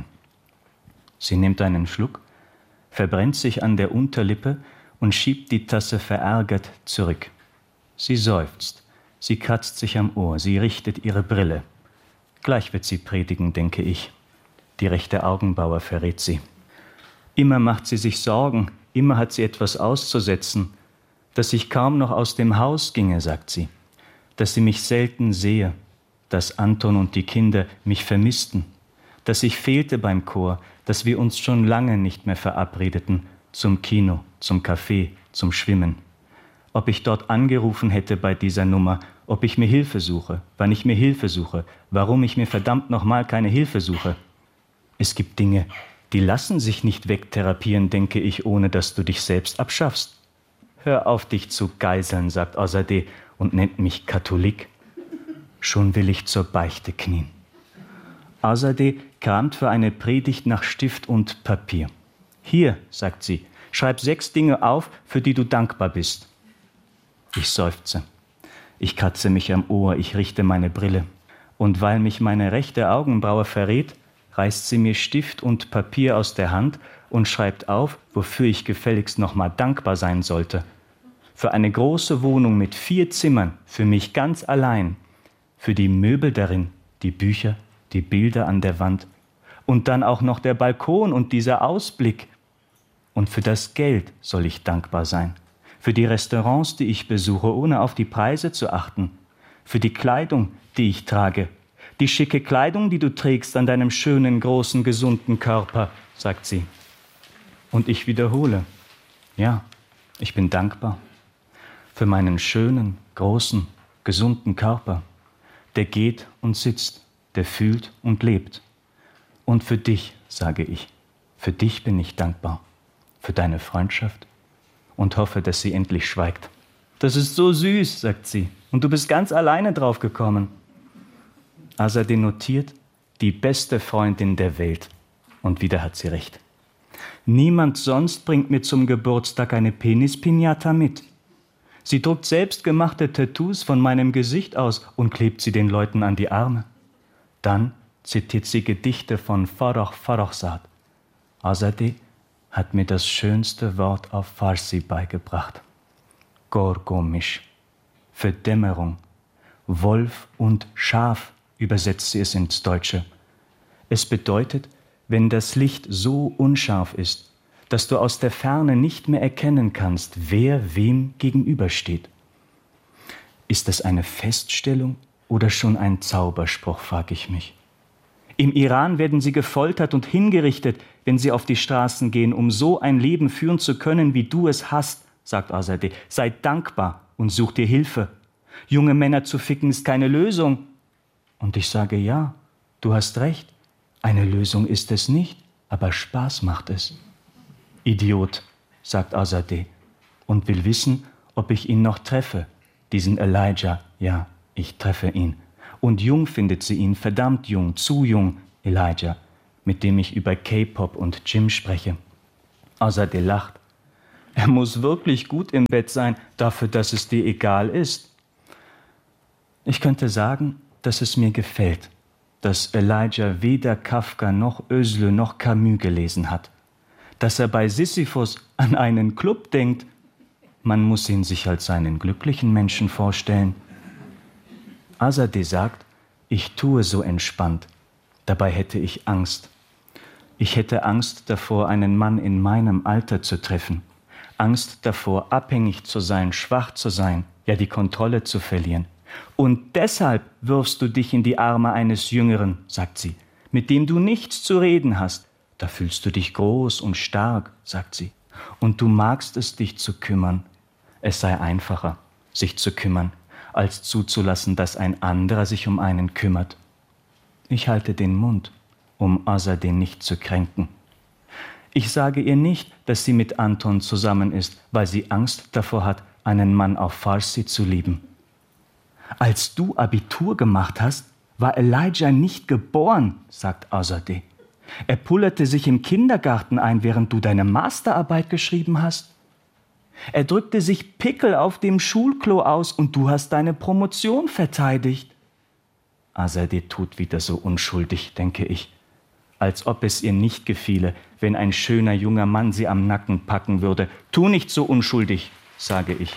Sie nimmt einen Schluck, verbrennt sich an der Unterlippe und schiebt die Tasse verärgert zurück. Sie seufzt. Sie kratzt sich am Ohr, sie richtet ihre Brille. Gleich wird sie predigen, denke ich. Die rechte Augenbraue verrät sie. Immer macht sie sich Sorgen, immer hat sie etwas auszusetzen. Dass ich kaum noch aus dem Haus ginge, sagt sie. Dass sie mich selten sehe. Dass Anton und die Kinder mich vermissten. Dass ich fehlte beim Chor, dass wir uns schon lange nicht mehr verabredeten. Zum Kino, zum Café, zum Schwimmen. Ob ich dort angerufen hätte bei dieser Nummer, ob ich mir Hilfe suche, wann ich mir Hilfe suche, warum ich mir verdammt nochmal keine Hilfe suche. Es gibt Dinge, die lassen sich nicht wegtherapieren, denke ich, ohne dass du dich selbst abschaffst. Hör auf, dich zu geiseln, sagt Azadeh und nennt mich Katholik. Schon will ich zur Beichte knien. Azadeh kramt für eine Predigt nach Stift und Papier. Hier, sagt sie, schreib sechs Dinge auf, für die du dankbar bist. Ich seufze. Ich kratze mich am Ohr, ich richte meine Brille. Und weil mich meine rechte Augenbraue verrät, reißt sie mir Stift und Papier aus der Hand und schreibt auf, wofür ich gefälligst nochmal dankbar sein sollte. Für eine große Wohnung mit vier Zimmern, für mich ganz allein. Für die Möbel darin, die Bücher, die Bilder an der Wand. Und dann auch noch der Balkon und dieser Ausblick. Und für das Geld soll ich dankbar sein. Für die Restaurants, die ich besuche, ohne auf die Preise zu achten. Für die Kleidung, die ich trage. Die schicke Kleidung, die du trägst an deinem schönen, großen, gesunden Körper, sagt sie. Und ich wiederhole, ja, ich bin dankbar. Für meinen schönen, großen, gesunden Körper, der geht und sitzt, der fühlt und lebt. Und für dich, sage ich, für dich bin ich dankbar, für deine Freundschaft und hoffe, dass sie endlich schweigt. Das ist so süß, sagt sie, und du bist ganz alleine drauf gekommen. Azadeh notiert, die beste Freundin der Welt. Und wieder hat sie recht. Niemand sonst bringt mir zum Geburtstag eine Penis-Pinata mit. Sie druckt selbstgemachte Tattoos von meinem Gesicht aus und klebt sie den Leuten an die Arme. Dann zitiert sie Gedichte von Farrokh Farrokhzad. Azadeh hat mir das schönste Wort auf Farsi beigebracht. Gorgomisch, Verdämmerung, Wolf und Schaf übersetzt sie es ins Deutsche. Es bedeutet, wenn das Licht so unscharf ist, dass du aus der Ferne nicht mehr erkennen kannst, wer wem gegenübersteht. Ist das eine Feststellung, oder schon ein Zauberspruch, frage ich mich. Im Iran werden sie gefoltert und hingerichtet, wenn sie auf die Straßen gehen, um so ein Leben führen zu können, wie du es hast, sagt Azadeh. Sei dankbar und such dir Hilfe. Junge Männer zu ficken ist keine Lösung. Und ich sage, ja, du hast recht. Eine Lösung ist es nicht, aber Spaß macht es. Idiot, sagt Azadeh und will wissen, ob ich ihn noch treffe. Diesen Elijah, ja, ich treffe ihn. Und jung findet sie ihn, verdammt jung, zu jung, Elijah, mit dem ich über K-Pop und Gym spreche. Azadeh lacht. Er muss wirklich gut im Bett sein, dafür, dass es dir egal ist. Ich könnte sagen, dass es mir gefällt, dass Elijah weder Kafka noch Özlü noch Camus gelesen hat. Dass er bei Sisyphus an einen Club denkt. Man muss ihn sich als einen glücklichen Menschen vorstellen. Azadeh sagt, ich tue so entspannt. Dabei hätte ich Angst. Ich hätte Angst davor, einen Mann in meinem Alter zu treffen. Angst davor, abhängig zu sein, schwach zu sein, ja die Kontrolle zu verlieren. Und deshalb wirfst du dich in die Arme eines Jüngeren, sagt sie, mit dem du nichts zu reden hast. Da fühlst du dich groß und stark, sagt sie. Und du magst es, dich zu kümmern. Es sei einfacher, sich zu kümmern, als zuzulassen, dass ein anderer sich um einen kümmert. Ich halte den Mund, um Azadeh nicht zu kränken. Ich sage ihr nicht, dass sie mit Anton zusammen ist, weil sie Angst davor hat, einen Mann auf Farsi zu lieben. Als du Abitur gemacht hast, war Elijah nicht geboren, sagt Azadeh. Er pullerte sich im Kindergarten ein, während du deine Masterarbeit geschrieben hast. Er drückte sich Pickel auf dem Schulklo aus und du hast deine Promotion verteidigt. Azadeh tut wieder so unschuldig, denke ich, als ob es ihr nicht gefiele, wenn ein schöner junger Mann sie am Nacken packen würde. Tu nicht so unschuldig, sage ich.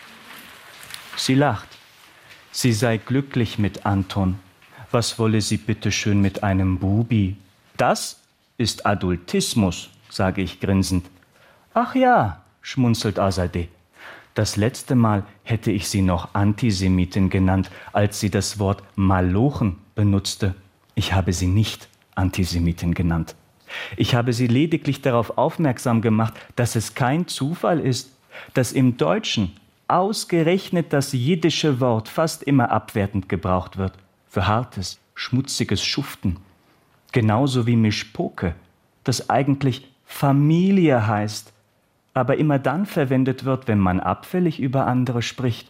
Sie lacht. Sie sei glücklich mit Anton. Was wolle sie bitteschön mit einem Bubi? Das ist Adultismus, sage ich grinsend. Ach ja, schmunzelt Azadeh. Das letzte Mal hätte ich sie noch Antisemitin genannt, als sie das Wort Malochen benutzte. Ich habe sie nicht Antisemitin genannt. Ich habe sie lediglich darauf aufmerksam gemacht, dass es kein Zufall ist, dass im Deutschen ausgerechnet das jiddische Wort fast immer abwertend gebraucht wird, für hartes, schmutziges Schuften. Genauso wie Mischpoke, das eigentlich Familie heißt, aber immer dann verwendet wird, wenn man abfällig über andere spricht.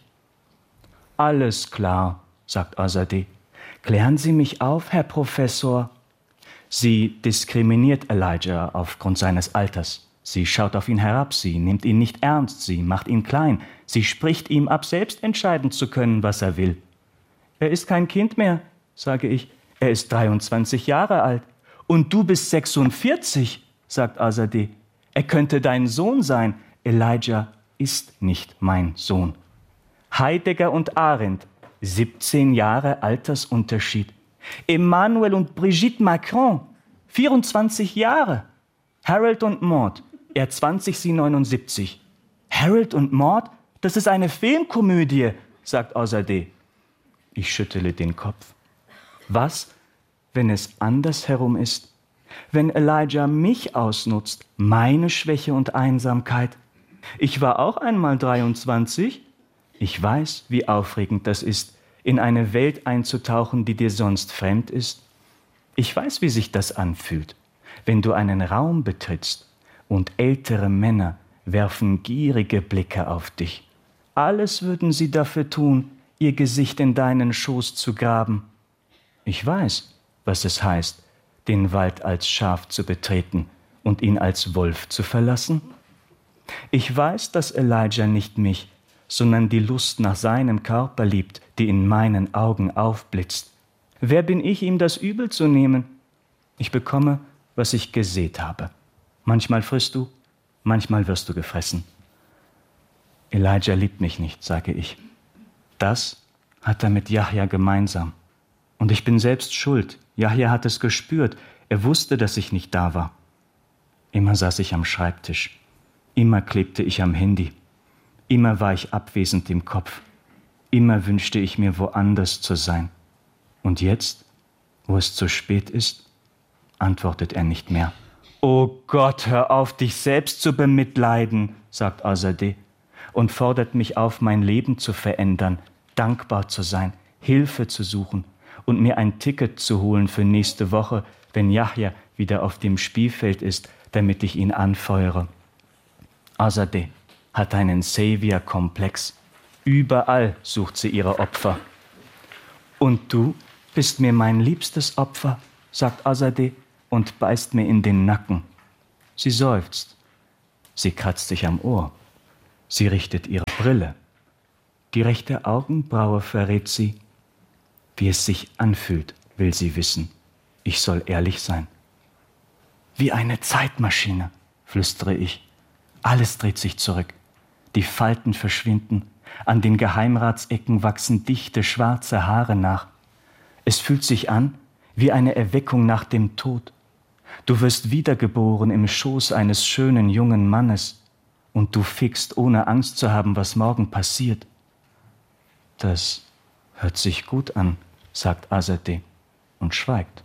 Alles klar, sagt Azadeh. Klären Sie mich auf, Herr Professor. Sie diskriminiert Elijah aufgrund seines Alters. Sie schaut auf ihn herab, sie nimmt ihn nicht ernst, sie macht ihn klein. Sie spricht ihm ab, selbst entscheiden zu können, was er will. Er ist kein Kind mehr, sage ich. Er ist dreiundzwanzig Jahre alt. Und du bist sechsundvierzig, sagt Azadeh. Er könnte dein Sohn sein. Elijah ist nicht mein Sohn. Heidegger und Arendt, siebzehn Jahre Altersunterschied. Emmanuel und Brigitte Macron, vierundzwanzig Jahre. Harold und Maude, er zwanzig, sie neunundsiebzig. Harold und Maude, das ist eine Filmkomödie, sagt Azadeh. Ich schüttele den Kopf. Was, wenn es andersherum ist? Wenn Elijah mich ausnutzt, meine Schwäche und Einsamkeit? Ich war auch einmal dreiundzwanzig. Ich weiß, wie aufregend das ist, in eine Welt einzutauchen, die dir sonst fremd ist. Ich weiß, wie sich das anfühlt, wenn du einen Raum betrittst und ältere Männer werfen gierige Blicke auf dich. Alles würden sie dafür tun, ihr Gesicht in deinen Schoß zu graben. Ich weiß, was es heißt, den Wald als Schaf zu betreten und ihn als Wolf zu verlassen. Ich weiß, dass Elijah nicht mich, sondern die Lust nach seinem Körper liebt, die in meinen Augen aufblitzt. Wer bin ich, ihm das übel zu nehmen? Ich bekomme, was ich gesät habe. Manchmal frisst du, manchmal wirst du gefressen. Elijah liebt mich nicht, sage ich. Das hat er mit Yahya gemeinsam. Und ich bin selbst schuld. Yahya hat es gespürt. Er wusste, dass ich nicht da war. Immer saß ich am Schreibtisch. Immer klebte ich am Handy. Immer war ich abwesend im Kopf. Immer wünschte ich mir, woanders zu sein. Und jetzt, wo es zu spät ist, antwortet er nicht mehr. »Oh Gott, hör auf, dich selbst zu bemitleiden«, sagt Azadeh und fordert mich auf, mein Leben zu verändern, dankbar zu sein, Hilfe zu suchen und mir ein Ticket zu holen für nächste Woche, wenn Yahya wieder auf dem Spielfeld ist, damit ich ihn anfeuere. Azadeh hat einen Savior-Komplex. Überall sucht sie ihre Opfer. »Und du bist mir mein liebstes Opfer«, sagt Azadeh und beißt mir in den Nacken. Sie seufzt. Sie kratzt sich am Ohr. Sie richtet ihre Brille. Die rechte Augenbraue verrät sie. Wie es sich anfühlt, will sie wissen. Ich soll ehrlich sein. Wie eine Zeitmaschine, flüstere ich. Alles dreht sich zurück. Die Falten verschwinden. An den Geheimratsecken wachsen dichte, schwarze Haare nach. Es fühlt sich an wie eine Erweckung nach dem Tod. Du wirst wiedergeboren im Schoß eines schönen jungen Mannes und du fickst, ohne Angst zu haben, was morgen passiert. Das hört sich gut an, sagt Azadeh und schweigt.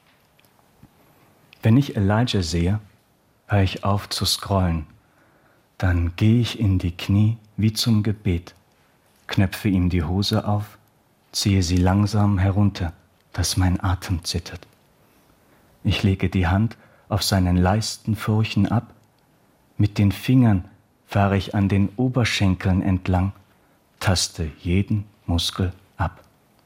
Wenn ich Elijah sehe, höre ich auf zu scrollen. Dann gehe ich in die Knie wie zum Gebet, knöpfe ihm die Hose auf, ziehe sie langsam herunter, dass mein Atem zittert. Ich lege die Hand auf seinen Leistenfurchen ab, mit den Fingern fahre ich an den Oberschenkeln entlang, taste jeden Muskel ab.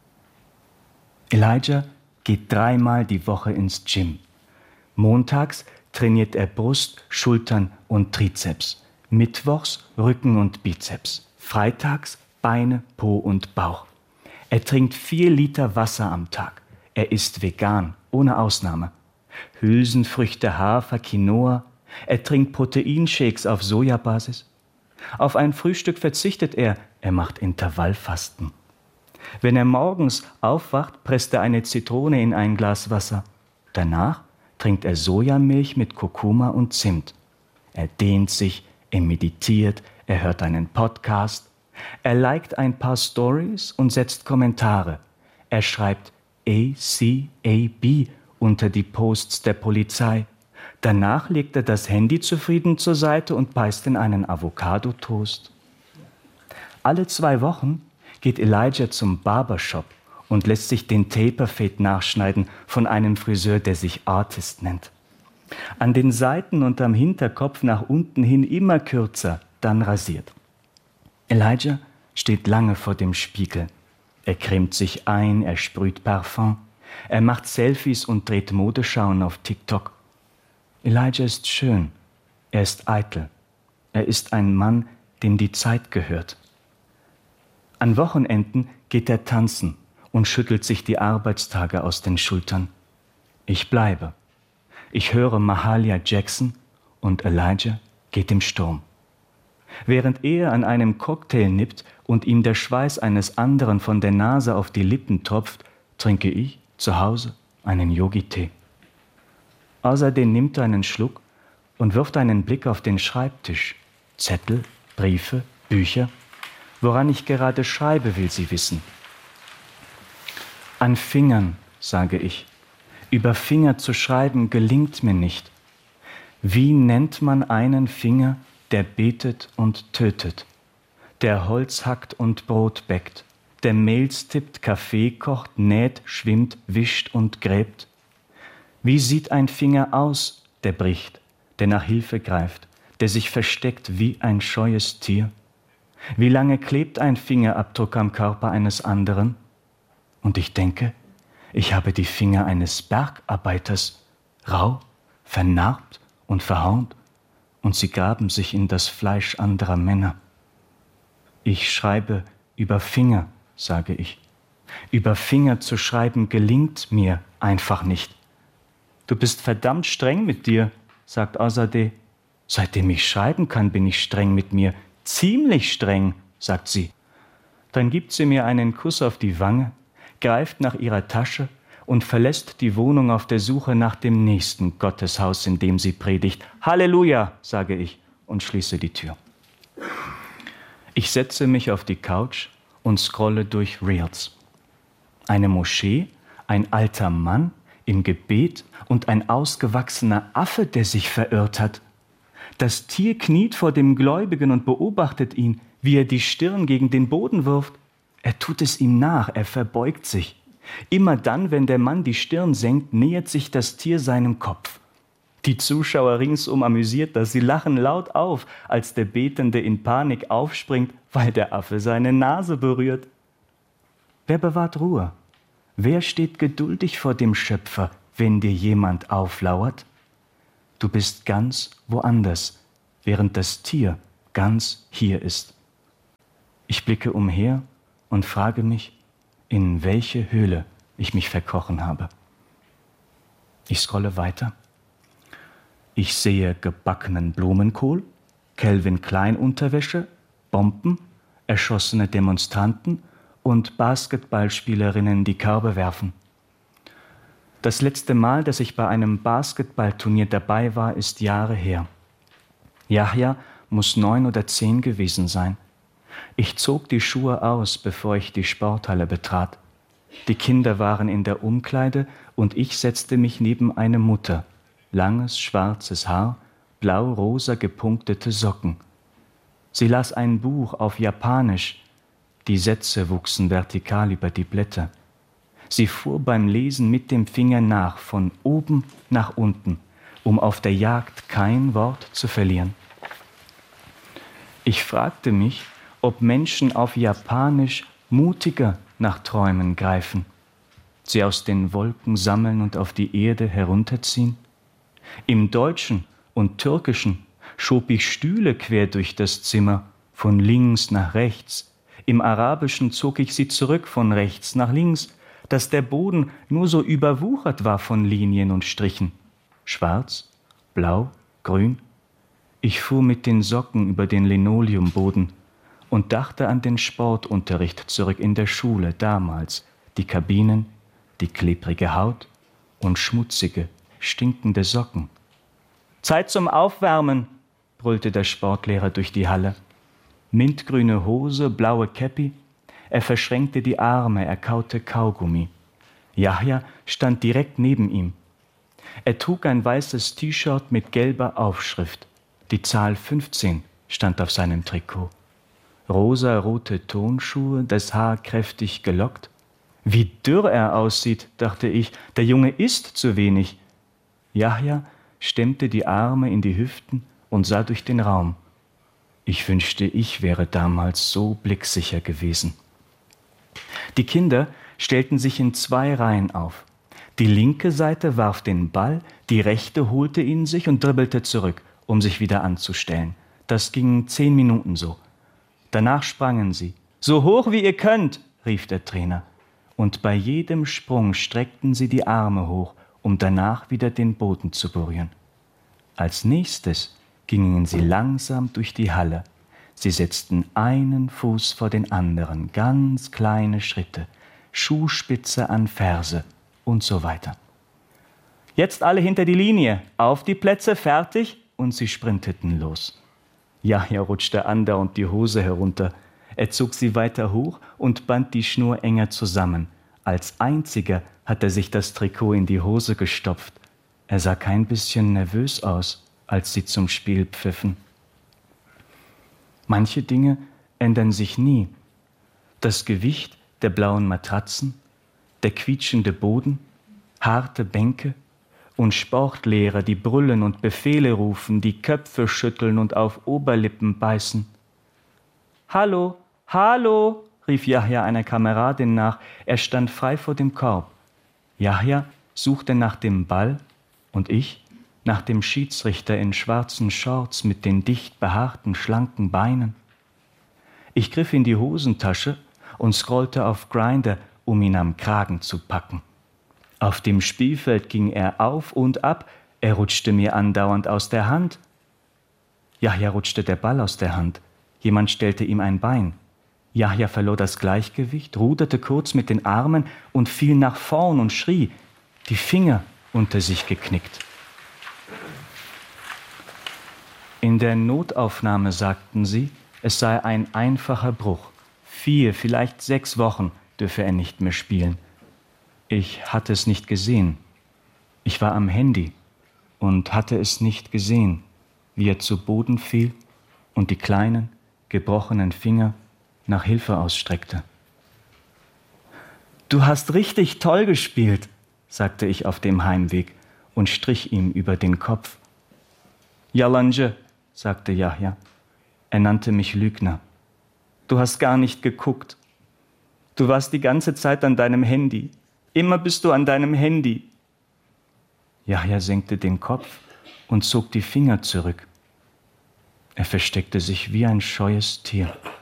Elijah geht dreimal die Woche ins Gym. Montags trainiert er Brust, Schultern und Trizeps. Mittwochs Rücken und Bizeps. Freitags Beine, Po und Bauch. Er trinkt vier Liter Wasser am Tag. Er isst vegan, ohne Ausnahme. Hülsenfrüchte, Hafer, Quinoa. Er trinkt Proteinshakes auf Sojabasis. Auf ein Frühstück verzichtet er. Er macht Intervallfasten. Wenn er morgens aufwacht, presst er eine Zitrone in ein Glas Wasser. Danach trinkt er Sojamilch mit Kurkuma und Zimt. Er dehnt sich, er meditiert, er hört einen Podcast. Er liked ein paar Stories und setzt Kommentare. Er schreibt A C A B unter die Posts der Polizei. Danach legt er das Handy zufrieden zur Seite und beißt in einen Avocado-Toast. Alle zwei Wochen geht Elijah zum Barbershop und lässt sich den Taper-Fade nachschneiden von einem Friseur, der sich Artist nennt. An den Seiten und am Hinterkopf nach unten hin immer kürzer, dann rasiert. Elijah steht lange vor dem Spiegel. Er cremt sich ein, er sprüht Parfum, er macht Selfies und dreht Modeschauen auf TikTok. Elijah ist schön, er ist eitel, er ist ein Mann, dem die Zeit gehört. An Wochenenden geht er tanzen und schüttelt sich die Arbeitstage aus den Schultern. Ich bleibe. Ich höre Mahalia Jackson und Elijah geht im Sturm. Während er an einem Cocktail nippt und ihm der Schweiß eines anderen von der Nase auf die Lippen tropft, trinke ich zu Hause einen Yogi-Tee. Außerdem nimmt er einen Schluck und wirft einen Blick auf den Schreibtisch. Zettel, Briefe, Bücher. Woran ich gerade schreibe, will sie wissen. An Fingern, sage ich. Über Finger zu schreiben gelingt mir nicht. Wie nennt man einen Finger, der betet und tötet, der Holz hackt und Brot bäckt, der Mails tippt, Kaffee kocht, näht, schwimmt, wischt und gräbt? Wie sieht ein Finger aus, der bricht, der nach Hilfe greift, der sich versteckt wie ein scheues Tier? Wie lange klebt ein Fingerabdruck am Körper eines anderen? Und ich denke, ich habe die Finger eines Bergarbeiters, rau, vernarbt und verhornt, und sie graben sich in das Fleisch anderer Männer. Ich schreibe über Finger, sage ich. Über Finger zu schreiben gelingt mir einfach nicht. Du bist verdammt streng mit dir, sagt Azadeh. Seitdem ich schreiben kann, bin ich streng mit mir. Ziemlich streng, sagt sie. Dann gibt sie mir einen Kuss auf die Wange, greift nach ihrer Tasche und verlässt die Wohnung auf der Suche nach dem nächsten Gotteshaus, in dem sie predigt. Halleluja, sage ich und schließe die Tür. Ich setze mich auf die Couch und scrolle durch Reels. Eine Moschee, ein alter Mann im Gebet und ein ausgewachsener Affe, der sich verirrt hat. Das Tier kniet vor dem Gläubigen und beobachtet ihn, wie er die Stirn gegen den Boden wirft. Er tut es ihm nach, er verbeugt sich. Immer dann, wenn der Mann die Stirn senkt, nähert sich das Tier seinem Kopf. Die Zuschauer ringsum amüsiert das, sie lachen laut auf, als der Betende in Panik aufspringt, weil der Affe seine Nase berührt. Wer bewahrt Ruhe? Wer steht geduldig vor dem Schöpfer, wenn dir jemand auflauert? Du bist ganz woanders, während das Tier ganz hier ist. Ich blicke umher und frage mich, in welche Höhle ich mich verkrochen habe. Ich scrolle weiter. Ich sehe gebackenen Blumenkohl, Calvin Klein Unterwäsche, Bomben, erschossene Demonstranten und Basketballspielerinnen, die Körbe werfen. Das letzte Mal, dass ich bei einem Basketballturnier dabei war, ist Jahre her. Yahya muss neun oder zehn gewesen sein. Ich zog die Schuhe aus, bevor ich die Sporthalle betrat. Die Kinder waren in der Umkleide und ich setzte mich neben eine Mutter. Langes, schwarzes Haar, blau-rosa gepunktete Socken. Sie las ein Buch auf Japanisch. Die Sätze wuchsen vertikal über die Blätter. Sie fuhr beim Lesen mit dem Finger nach, von oben nach unten, um auf der Jagd kein Wort zu verlieren. Ich fragte mich, ob Menschen auf Japanisch mutiger nach Träumen greifen, sie aus den Wolken sammeln und auf die Erde herunterziehen. Im Deutschen und Türkischen schob ich Stühle quer durch das Zimmer, von links nach rechts. Im Arabischen zog ich sie zurück von rechts nach links, dass der Boden nur so überwuchert war von Linien und Strichen. Schwarz, blau, grün. Ich fuhr mit den Socken über den Linoleumboden und dachte an den Sportunterricht zurück in der Schule damals, die Kabinen, die klebrige Haut und schmutzige, stinkende Socken. »Zeit zum Aufwärmen«, brüllte der Sportlehrer durch die Halle. Mintgrüne Hose, blaue Käppi. Er verschränkte die Arme, er kaute Kaugummi. Yahya stand direkt neben ihm. Er trug ein weißes T-Shirt mit gelber Aufschrift. Die Zahl fünfzehn stand auf seinem Trikot. Rosarote Tonschuhe, das Haar kräftig gelockt. Wie dürr er aussieht, dachte ich, der Junge isst zu wenig. Yahya stemmte die Arme in die Hüften und sah durch den Raum. Ich wünschte, ich wäre damals so blicksicher gewesen. Die Kinder stellten sich in zwei Reihen auf. Die linke Seite warf den Ball, die rechte holte ihn sich und dribbelte zurück, um sich wieder anzustellen. Das ging zehn Minuten so. Danach sprangen sie. »So hoch wie ihr könnt«, rief der Trainer. Und bei jedem Sprung streckten sie die Arme hoch, um danach wieder den Boden zu berühren. Als nächstes gingen sie langsam durch die Halle. Sie setzten einen Fuß vor den anderen, ganz kleine Schritte, Schuhspitze an Ferse und so weiter. »Jetzt alle hinter die Linie, auf die Plätze, fertig«, und sie sprinteten los. Yahya rutschte andauernd die Hose herunter. Er zog sie weiter hoch und band die Schnur enger zusammen. Als einziger hat er sich das Trikot in die Hose gestopft. Er sah kein bisschen nervös aus, als sie zum Spiel pfiffen. Manche Dinge ändern sich nie. Das Gewicht der blauen Matratzen, der quietschende Boden, harte Bänke und Sportlehrer, die brüllen und Befehle rufen, die Köpfe schütteln und auf Oberlippen beißen. »Hallo, hallo«, rief Yahya einer Kameradin nach. Er stand frei vor dem Korb. Yahya suchte nach dem Ball und ich nach dem Schiedsrichter in schwarzen Shorts mit den dicht behaarten, schlanken Beinen. Ich griff in die Hosentasche und scrollte auf Grindr, um ihn am Kragen zu packen. Auf dem Spielfeld ging er auf und ab, er rutschte mir andauernd aus der Hand. Yahya rutschte der Ball aus der Hand. Jemand stellte ihm ein Bein. Yahya verlor das Gleichgewicht, ruderte kurz mit den Armen und fiel nach vorn und schrie, die Finger unter sich geknickt. In der Notaufnahme sagten sie, es sei ein einfacher Bruch. Vier, vielleicht sechs Wochen dürfe er nicht mehr spielen. Ich hatte es nicht gesehen. Ich war am Handy und hatte es nicht gesehen, wie er zu Boden fiel und die kleinen, gebrochenen Finger nach Hilfe ausstreckte. »Du hast richtig toll gespielt«, sagte ich auf dem Heimweg und strich ihm über den Kopf. »Yalancı«, sagte Yahya. Er nannte mich Lügner. »Du hast gar nicht geguckt. Du warst die ganze Zeit an deinem Handy. Immer bist du an deinem Handy.« Yahya senkte den Kopf und zog die Finger zurück. Er versteckte sich wie ein scheues Tier.